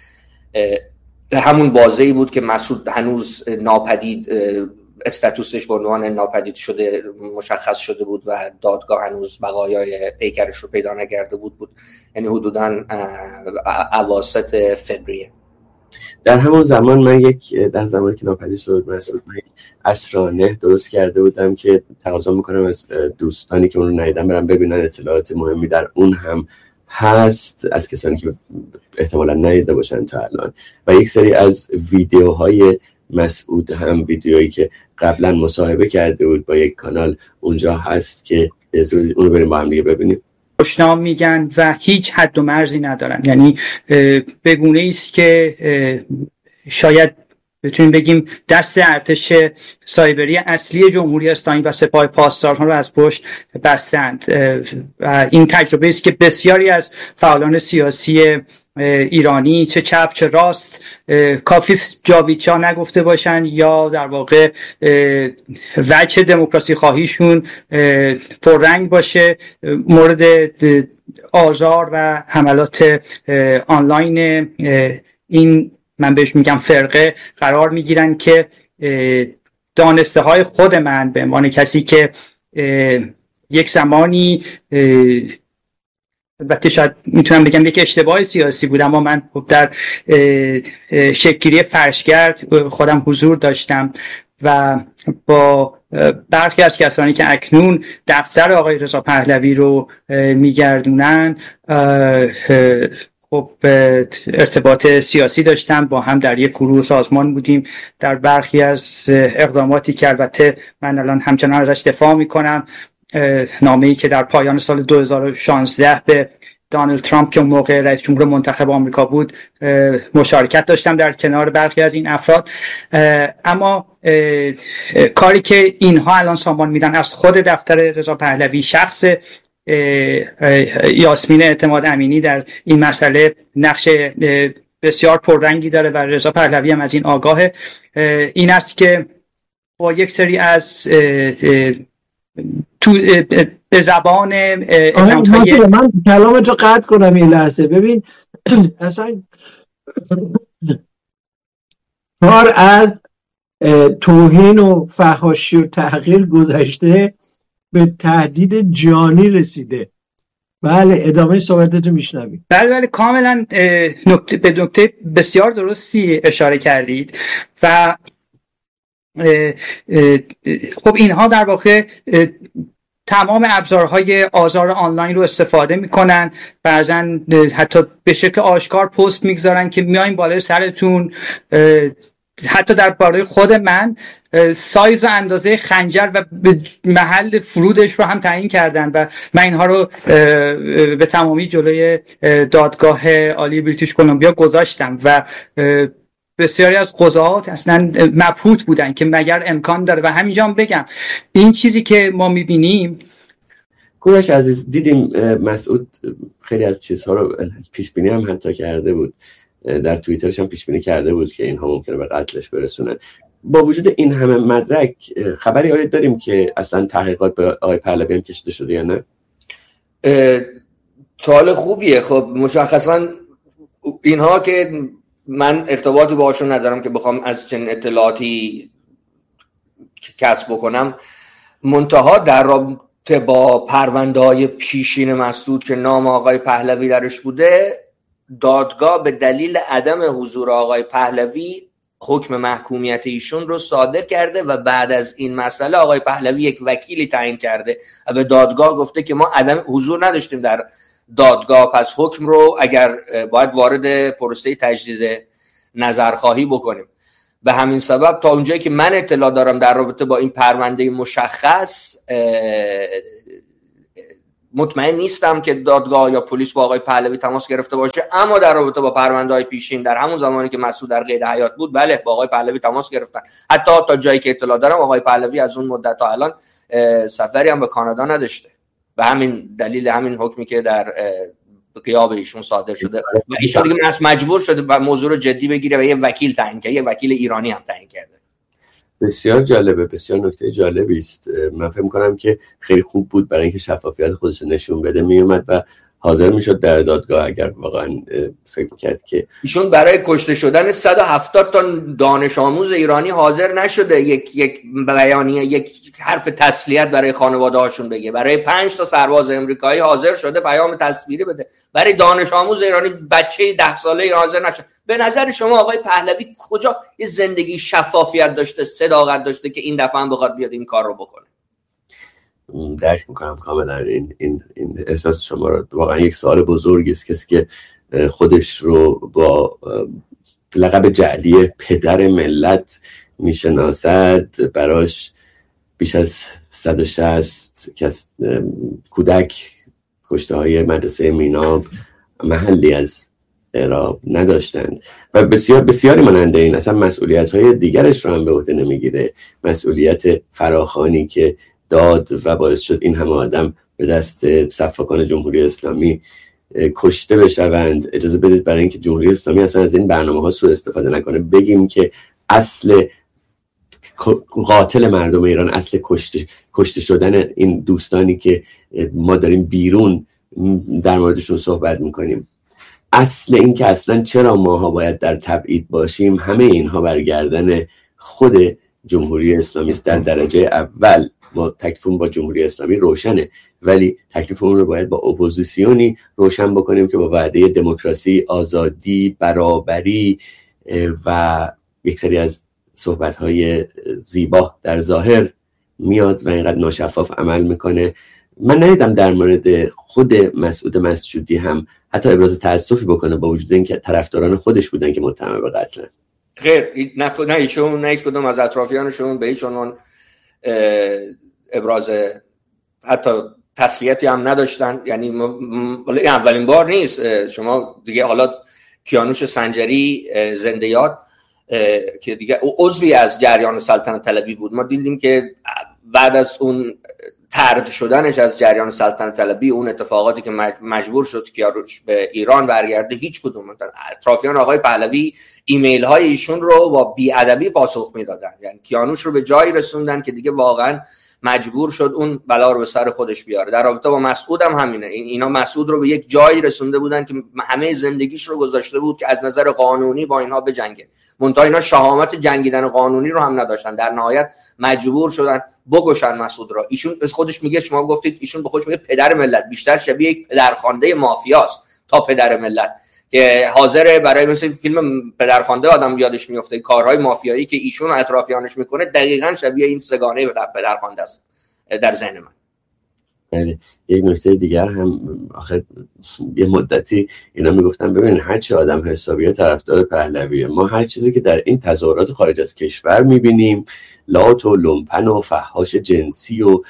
همون بازه‌ای بود که مسعود هنوز ناپدید استاتوسش به عنوان ناپدید شده مشخص شده بود و دادگاه هنوز بقایای پیکرش رو پیدا نکرده بود بود یعنی حدوداً اواسط فوریه. در همون زمان من یک در زمانی که ناپدید شد مسعود، من یک اسرانه درست کرده بودم که تقاضا میکنم از دوستانی که اون رو ندیدن برن ببینن، اطلاعات مهمی در اون هم هست از کسانی که احتمالا ندیده باشن تا الان، و یک سری از ویدیوهای مسعود هم ویدیویی که قبلا مصاحبه کرده بود با یک کانال اونجا هست که اون رو بریم با هم دیگه ببینیم. خوشنام میگن و هیچ حد و مرزی ندارن، یعنی بگونه ایست که شاید بتونیم بگیم دست ارتش سایبری اصلی جمهوری اسلامی و سپاه پاسداران رو از پشت بستند. این تجربه است که بسیاری از فعالان سیاسی ایرانی چه چپ چه راست کافی جاویدچا نگفته باشن یا در واقع وجه دموکراسی خواهیشون پررنگ باشه، مورد آزار و حملات آنلاین این من بهش میگم فرقه قرار میگیرن که دانسته های خود من به عنوان کسی که یک زمانی البته شاید میتونم بگم یک اشتباه سیاسی بود، اما من در شکل‌گیری فرشگرد خودم حضور داشتم و با برخی از کسانی که اکنون دفتر آقای رضا پهلوی رو میگردونن خب ارتباط سیاسی داشتم، با هم در یک گروه سازمان بودیم در برخی از اقداماتی که البته من الان همچنان ازش دفاع میکنم. نامه‌ای که در پایان سال دو هزار و شانزده به دونالد ترامپ که اون موقع رئیس جمهور منتخب آمریکا بود مشارکت داشتم در کنار برخی از این افراد، اما کاری که اینها الان سامان میدن از خود دفتر رضا پهلوی، شخص یاسمین اعتماد امینی در این مسئله نقش بسیار پررنگی داره و رضا پهلوی هم از این آگاهه، این است که با یک سری از تو به زبان های... من کلام جو قطع کنم این لحظه. ببین اصلا کار از توهین و فحاشی و تحقیر گذشته به تهدید جانی رسیده. بله ادامه صحبتتو میشنویم. بله بله کاملا نکته به نکته بسیار درستی اشاره کردید و اه اه خب اینها در واقع تمام ابزارهای آزار آنلاین رو استفاده میکنن، بعضن حتی به شکل آشکار پست میگذارن که میایم بالای سرتون. حتی در باره خود من سایز و اندازه خنجر و محل فرودش رو هم تعیین کردن و من اینها رو به تمامی جلوی دادگاه عالی بریتیش کلمبیا گذاشتم و بسیاری از قضات اصلا مبهوت بودن که مگر امکان داره. و همینجا هم بگم این چیزی که ما میبینیم. کوروش عزیز، دیدیم مسعود خیلی از چیزها رو پیش بینی هم حتی کرده بود، در توییترش هم پیش بینی کرده بود که اینها ممکنه به قتلش برسونن. با وجود این همه مدرک خبری آیا داریم که اصلا تحقیقات به آقای پهلوی هم کشیده شده یا نه؟ سوال خوبیه. خب مشخصا اینها که من ارتباطی باشون ندارم که بخوام از چنین اطلاعاتی کسب بکنم، منتها در رابطه با پرونده‌های پیشین مسعود که نام آقای پهلوی درش بوده، دادگاه به دلیل عدم حضور آقای پهلوی حکم محکومیت ایشون رو صادر کرده و بعد از این مسئله آقای پهلوی یک وکیلی تعیین کرده و به دادگاه گفته که ما عدم حضور نداشتیم در دادگاه، پس حکم رو اگر باید وارد پروسه تجدید نظرخواهی بکنیم. به همین سبب تا اونجایی که من اطلاع دارم در رابطه با این پرونده مشخص مطمئن نیستم که دادگاه یا پلیس با آقای پهلوی تماس گرفته باشه، اما در رابطه با پرونده‌های پیشین در همون زمانی که مسعود در قید حیات بود، بله با آقای پهلوی تماس گرفتن. حتی تا جایی که اطلاع دارم آقای پهلوی از اون مدت تا الان سفری هم به کانادا نداشته، به همین دلیل همین حکمی که در غیاب ایشون صادر شده و ایشون دیگه مجبور شده و موضوع رو جدی بگیره و یه وکیل تعیین کرده، یه وکیل ایرانی هم تعیین کرده. بسیار جالبه، بسیار نکته جالبی است. من فکر می‌کنم که خیلی خوب بود برای اینکه شفافیت خودش نشون بده، میومد و حاضر میشد در دادگاه اگر واقعا فکر کرد که ایشون برای کشته شدن صد و هفتاد تا دانش آموز ایرانی حاضر نشده یک یک بیانیه، یک حرف تسلیت برای خانواده هاشون بگه. برای پنج تا سرباز امریکایی حاضر شده پیام تصویری بده، برای دانش آموز ایرانی بچه ده ساله حاضر نشده. به نظر شما آقای پهلوی کجا یه زندگی شفافیت داشته، صداقت داشته که این دفعه هم بخواد بیاد این کار رو بکنه؟ درک میکنم کاملا این این این احساس شما رو. واقعا یک سوال بزرگی است. کسی که خودش رو با لقب جعلی پدر ملت میشناسد، براش بیش از صد و شصت کس کودک کشته های مدرسه میناب محلی از اعراب نداشتند و بسیار بسیاری مانند این اصلا مسئولیت های دیگرش رو هم به عهده نمیگیره. مسئولیت فراخوانی که داد و باعث شد این همه آدم به دست صفاکان جمهوری اسلامی کشته بشوند. اجازه بدید برای اینکه جمهوری اسلامی اصلا از این برنامه ها سوء استفاده نکنه بگیم که اصل قاتل مردم ایران، اصل کشته, کشته شدن این دوستانی که ما داریم بیرون در موردشون صحبت میکنیم، اصل این که اصلا چرا ماها باید در تبعید باشیم، همه اینها برگردن خود جمهوری اسلامی است. در درجه اول ما تکلیفمون با جمهوری اسلامی روشنه، ولی تکلیفمون رو باید با اپوزیسیونی روشن بکنیم که با وعده دموکراسی، آزادی، برابری و یک سری از صحبت‌های زیبا در ظاهر میاد و اینقدر ناشفاف عمل میکنه. من ندیدم در مورد خود مسعود مسجودی هم حتی ابراز تأسفی بکنه، با وجود اینکه طرفداران خودش بودن که متهم به قتلن. خیر، نه نه ایشون نه هیچ کدوم از اطرافیانشون به هیچ عنوان ابراز حتی تسلیتی هم نداشتن. یعنی این اولین بار نیست. شما دیگه حالا کیانوش سنجری زنده یاد که دیگه عضوی از جریان سلطنت طلبی بود، ما دیدیم که بعد از اون طرد شدنش از جریان سلطنت طلبی، اون اتفاقاتی که مجبور شد کیانوش به ایران برگرده، هیچ کدوم اطرافیان آقای پهلوی ایمیل های ایشون رو با بی‌ادبی پاسخ میدادن. یعنی کیانوش رو به جایی رسوندن که دیگه واقعا مجبور شد اون بلا رو به سر خودش بیاره. در رابطه با مسعود هم همینه. اینا مسعود رو به یک جایی رسونده بودن که همه زندگیش رو گذاشته بود که از نظر قانونی با اینها بجنگه، منتها اینا شهامت جنگیدن قانونی رو هم نداشتن. در نهایت مجبور شدن بکشن مسعود را. ایشون از خودش میگه، شما گفتید ایشون به خودش میگه پدر ملت، بیشتر شبیه یک پدرخوانده مافیاست تا پدر ملت که حاضر برای مثل فیلم پدرخوانده آدم یادش میفته کارهای مافیایی که ایشون و اطرافیانش میکنه دقیقاً شبیه این سگانه پدرخوانده است در ذهن من. بله، یک نکته دیگر هم آخه یه مدتی اینا میگفتن ببینید هر چی آدم حسابیه طرفدار پهلویه، ما هر چیزی که در این تظاهرات خارج از کشور میبینیم، لات و لومپن و فحاش جنسی و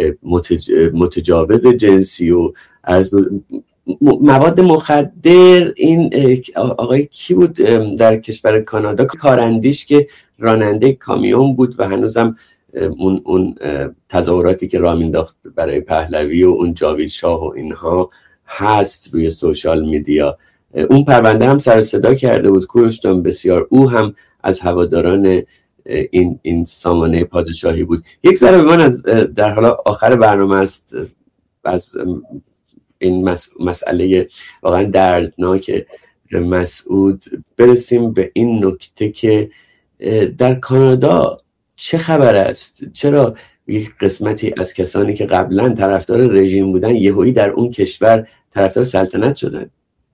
متجاوز جنسی و از مواد مخدر، این آقای کی بود در کشور کانادا کاراندیش که راننده کامیون بود و هنوزم اون اون تظاهراتی که راه مینداخت برای پهلوی و اون جاوید شاه و اینها هست روی سوشال میدیا. اون پرونده هم سر صدا کرده بود کوروش جان بسیار. او هم از هواداران این این سامانه پادشاهی بود. یک ذره من از در حال آخر برنامه است از این مس... مسئله واقعا دردناک مسعود برسیم به این نکته که در کانادا چه خبر است؟ چرا یک قسمتی از کسانی که قبلا طرفدار رژیم بودن یهویی در اون کشور طرفدار سلطنت شدن؟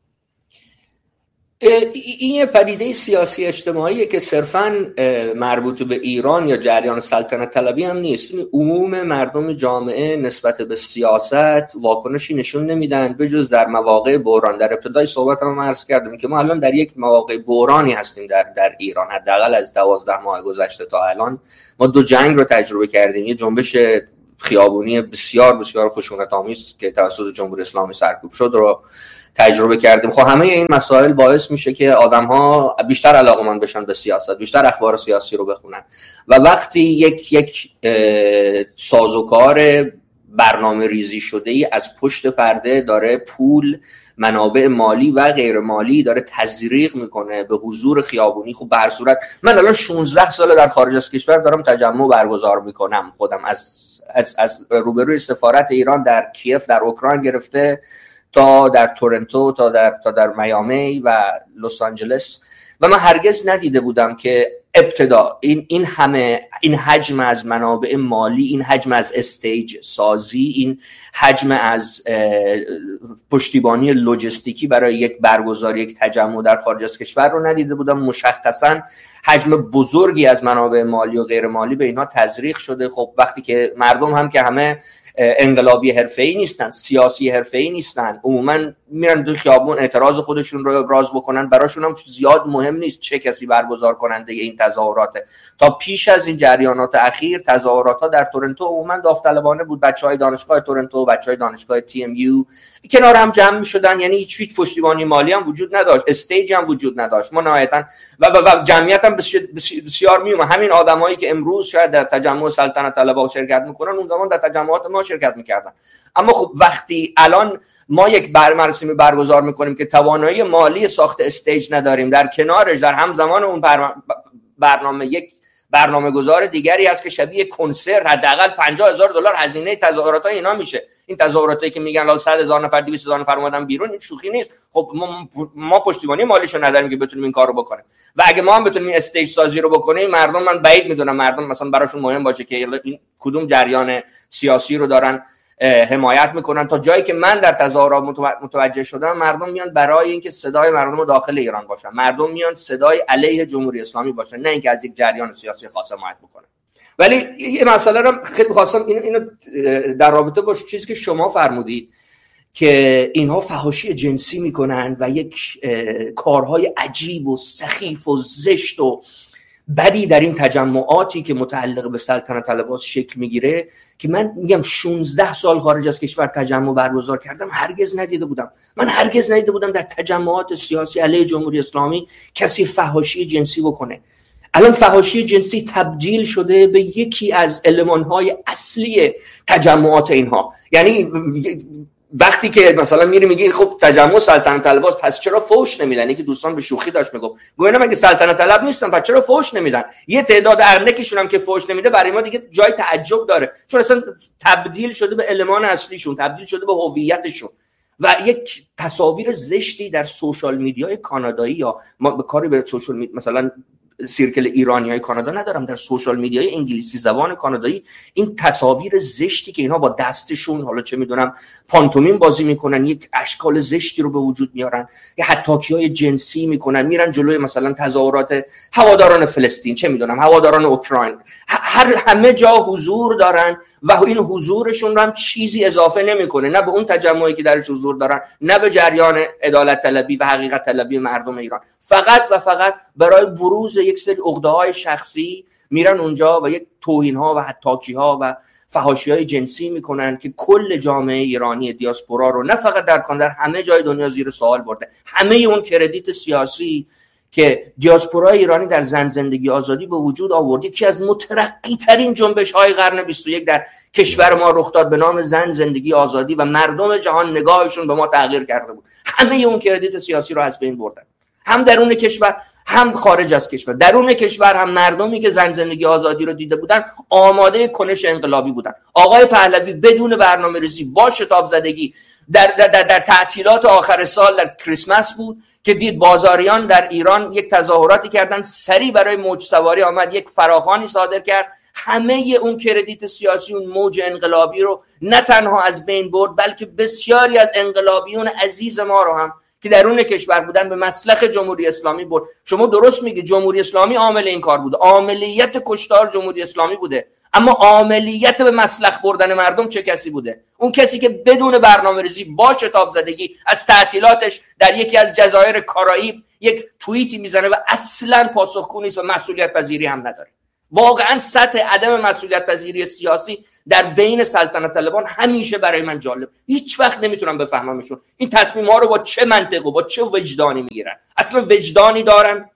این یه پدیده سیاسی اجتماعیه که صرفاً مربوط به ایران یا جریان سلطنت طلبی هم نیست. عموم مردم جامعه نسبت به سیاست واکنشی نشون نمیدن به جز در مواقع بحران. در ابتدای صحبتم عرض کردم که ما الان در یک مواقع بحرانی هستیم در در ایران. حداقل از دوازده ماه گذشته تا الان ما دو جنگ رو تجربه کردیم. یه جنبش خیابونی بسیار بسیار خشونت‌آمیز که توسط جمهوری اسلامی سرکوب شد رو تجربه کردیم. خب همه این مسائل باعث میشه که آدم‌ها بیشتر علاقه‌مند بشن به سیاست، بیشتر اخبار سیاسی رو بخونن و وقتی یک یک سازوکار برنامه ریزی شده ای از پشت پرده داره پول، منابع مالی و غیر مالی داره تزریق میکنه به حضور خیابونی، خب به هر صورت من الان شانزده ساله در خارج از کشور دارم تجمع برگزار میکنم. خودم از از از روبروی سفارت ایران در کیف در اوکراین گرفته تا در تورنتو تا در تا در میامی و لس آنجلس و من هرگز ندیده بودم که ابتدا این این همه این حجم از منابع مالی، این حجم از استیج سازی، این حجم از پشتیبانی لوجستیکی برای یک برگزاری یک تجمع در خارج از کشور رو ندیده بودم. مشخصاً حجم بزرگی از منابع مالی و غیر مالی به اینها تزریق شده. خب وقتی که مردم هم که همه انقلابی حرفه‌ای نیستن، سیاسی حرفه‌ای نیستن، عموما میرن تو خیابون اعتراض خودشون رو ابراز بکنن، براشون هم زیاد مهم نیست چه کسی برگزار کننده این تظاهراته. تا پیش از این جریانات اخیر تظاهرات‌ها در تورنتو عموما داوطلبانه بود. بچهای دانشگاه تورنتو، بچهای دانشگاه تی ام یو کنار هم جمع می‌شدن، یعنی هیچ هیچ پشتیبانی مالی هم وجود نداشت، استیج هم وجود نداشت. ما نهایتاً و, و, و جمعیت هم بسیار میومد. همین آدمایی که امروز شاید در تجمع سلطنت طلبها شرکت می‌کنن اون زمان در تجمعات ما شرکت می‌کردن. اما خب وقتی الان ما یک برنامه برگزار می‌کنیم که توانایی مالی ساخت استیج نداریم، در کنارش در همزمان اون برنامه یک برنامه گذار دیگری هست که شبیه کنسرت حداقل پنجاه هزار دلار هزینه تظاهرات‌های اینا میشه. این تظاهراتی که میگن صد هزار نفر دویست هزار نفر اومدن بیرون، این شوخی نیست. خب ما, ما پشتیبانی مالیشو نداریم که بتونیم این کارو بکنیم و اگه ما هم بتونیم استیج سازی رو بکنیم، مردم من بعید میدونم مردم مثلا براشون مهم باشه که این کدوم جریان سیاسی رو دارن حمایت میکنن. تا جایی که من در تظاهرات متوجه شدم مردم میان برای اینکه صدای مردم داخل ایران باشن، مردم میان صدای علیه جمهوری اسلامی باشن، نه اینکه از یک جریان سیاسی خاص حمایت بکنن. ولی یه مسئله رو خیلی خواستم اینو اینو در رابطه با چیزی که شما فرمودید که اینها فحاشی جنسی میکنن و یک کارهای عجیب و سخیف و زشت و بدی در این تجمعاتی که متعلق به سلطنت طلبها شکل میگیره که من میگم شانزده سال خارج از کشور تجمع برگزار کردم، هرگز ندیده بودم. من هرگز ندیده بودم در تجمعات سیاسی علیه جمهوری اسلامی کسی فحاشی جنسی بکنه. الان فحاشی جنسی تبدیل شده به یکی از المان‌های اصلی تجمعات اینها. یعنی وقتی که مثلا میری میگی خب تجمع سلطنت طلباست پس چرا فوش نمیدن؟ یکی دوستان به شوخی داشت میگفت گویا مگه سلطنت طلب نیستن پس چرا فوش نمیدن؟ یه تعداد ارنکشون هم که فوش نمیده برای ما دیگه جای تعجب داره، چون اصلا تبدیل شده به المان اصلیشون، تبدیل شده به هویتشون و یک تصاویر زشتی در سوشال میدیای کانادایی، یا ما به کاری به سوشال میدیا مثلا سیرکل ایرانیای کانادا ندارم، در سوشال میدیای انگلیسی زبان کانادایی این تصاویر زشتی که اینها با دستشون حالا چه میدونم پانتومیم بازی میکنن، یک اشکال زشتی رو به وجود میارن، یا حتاکی‌های جنسی میکنن، میرن جلوی مثلا تظاهرات هواداران فلسطین، چه میدونم هواداران اوکراین، هر همه جا حضور دارن و این حضورشون رو هم چیزی اضافه نمیکنه، نه به اون تجمعی که درش حضور دارن، نه به جریان عدالت طلبی و حقیقت طلبی مردم ایران. فقط و فقط برای بروز یک سری عقده‌های شخصی میرن اونجا و یک توهین‌ها و حتاکی‌ها و فحاشی‌های جنسی میکنن که کل جامعه ایرانی دیاسپورا رو نه فقط در کانادا، در همه جای دنیا زیر سوال برده. همه اون کردیت سیاسی که دیاسپورا ایرانی در زن زندگی آزادی به وجود آورد، یکی از مترقی ترین جنبش های قرن بیست و یک در کشور ما رخ داد به نام زن زندگی آزادی و مردم جهان نگاهشون به ما تغییر کرده بود. همه اون کردیت سیاسی رو از بین بردن. هم درون کشور هم خارج از کشور. درون کشور هم مردمی که زن زندگی آزادی رو دیده بودن آماده کنش انقلابی بودن. آقای پهلوی بدون برنامه‌ریزی با شتاب زدگی در, در, در, در تعطیلات آخر سال در کریسمس بود که دید بازاریان در ایران یک تظاهراتی کردن، سریع برای موج سواری آمد، یک فراخوانی صادر کرد، همه اون کردیت سیاسی اون موج انقلابی رو نه تنها از بین برد، بلکه بسیاری از انقلابیون عزیز ما رو هم که درون کشور بودن به مسلخ جمهوری اسلامی برد. شما درست میگی جمهوری اسلامی عامل این کار بوده، عاملیت کشتار جمهوری اسلامی بوده، اما عاملیت به مسلخ بردن مردم چه کسی بوده؟ اون کسی که بدون برنامه‌ریزی با شتاب زدگی از تعطیلاتش در یکی از جزایر کارائیب یک توییتی میزنه و اصلا پاسخگو نیست و مسئولیت پذیری هم نداره. واقعا سطح عدم مسئولیت پذیری سیاسی در بین سلطنت طلبان همیشه برای من جالب، هیچ وقت نمیتونم بفهممشون این تصمیم ها رو با چه منطق و با چه وجدانی میگیرن. اصلا وجدانی دارن؟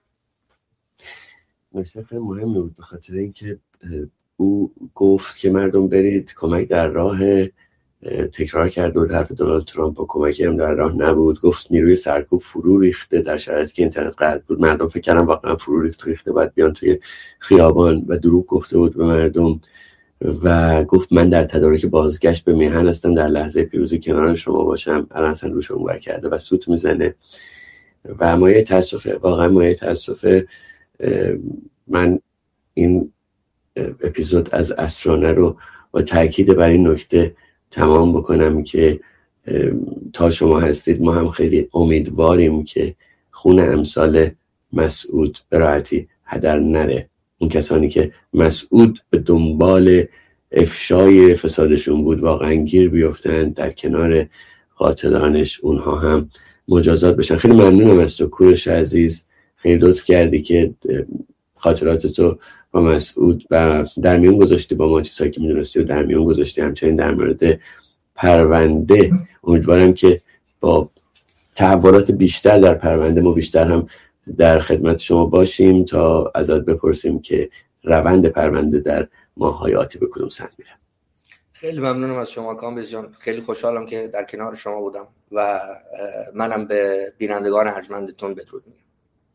نکته مهمی بود به خاطر اینکه او گفت که مردم برید کمک در راه، تکرار کرده بود حرف دونالد ترامپ و کمکی هم در راه نبود. گفت نیروی سرکوب فرو ریخته در شرایطی که اینترنت قطع بود. مردم فکر کردن واقعا فرو ریخته ریخته باید بیان توی خیابان و دروغ گفته بود به مردم و گفت من در تدارک بازگشت به میهن هستم، در لحظه پیروزی کنار شما باشم. الان اصلا روش اونور کرده و سوت میزنه و مایه تاسفه، واقعا مایه تاسفه. من این اپیزود از اسرانه رو با تاکید بر این نکته تمام بکنم که تا شما هستید ما هم خیلی امیدواریم که خون امثال مسعود به راحتی هدر نره. اون کسانی که مسعود به دنبال افشای فسادشون بود واقعا گیر بیفتن، در کنار قاتلانش اونها هم مجازات بشن. خیلی ممنونم از تو کوروش عزیز، خیلی لطف کردی که خاطرات تو با مسعود و در میون گذاشتی، با ما چیزایی که میدونستی و در میون گذاشتی، همچنین در مورد پرونده. امیدوارم که با تحولات بیشتر در پرونده ما بیشتر هم در خدمت شما باشیم تا ازت بپرسیم که روند پرونده در ماه‌های آتی به کدوم سمت میره. خیلی ممنونم از شما کامبیز جان، خیلی خوشحالم که در کنار شما بودم و منم به بینندگان ارجمندتون بدرود میگم.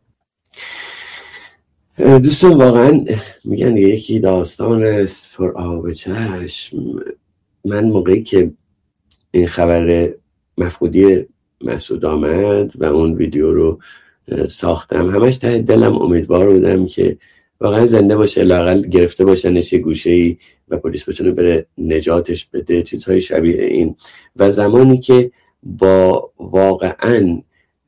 دوستان واقعا میگن یکی داستان است پر آب چشم. من موقعی که این خبر مفقودی مسعود آمد و اون ویدیو رو ساختم همش ته دلم امیدوار بودم که واقعا زنده باشه، لااقل گرفته باشنش یه گوشه‌ای و پلیس بتونه بره نجاتش بده، چیزهای شبیه این. و زمانی که با واقعا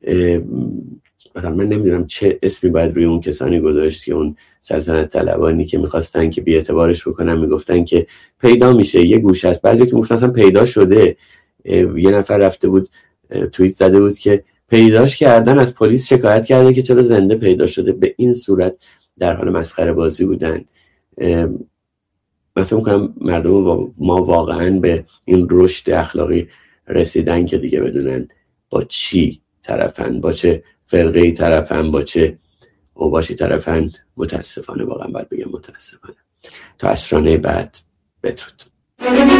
من نمیدونم چه اسمی باید روی اون کسانی گذاشت که اون سلطنت طلبانی که میخواستن که بی اعتبارش بکنن، میگفتن که پیدا میشه یه گوشه است، بعضی که میگفتن اصلا پیدا شده. یه نفر رفته بود توییت زده بود که پیداش کردن، از پلیس شکایت کرده که چرا زنده پیدا شده. به این صورت در حال مسخره بازی بودن. من فکر می‌کنم مردم ما واقعا به این رشد اخلاقی رسیدن که دیگه بدونن با چی طرفن، با چه فرقه‌ای طرفن، با چه اوباشی طرفن. متاسفانه، واقعا باید بگم متاسفانه. تا اسرانه بعد بدرود.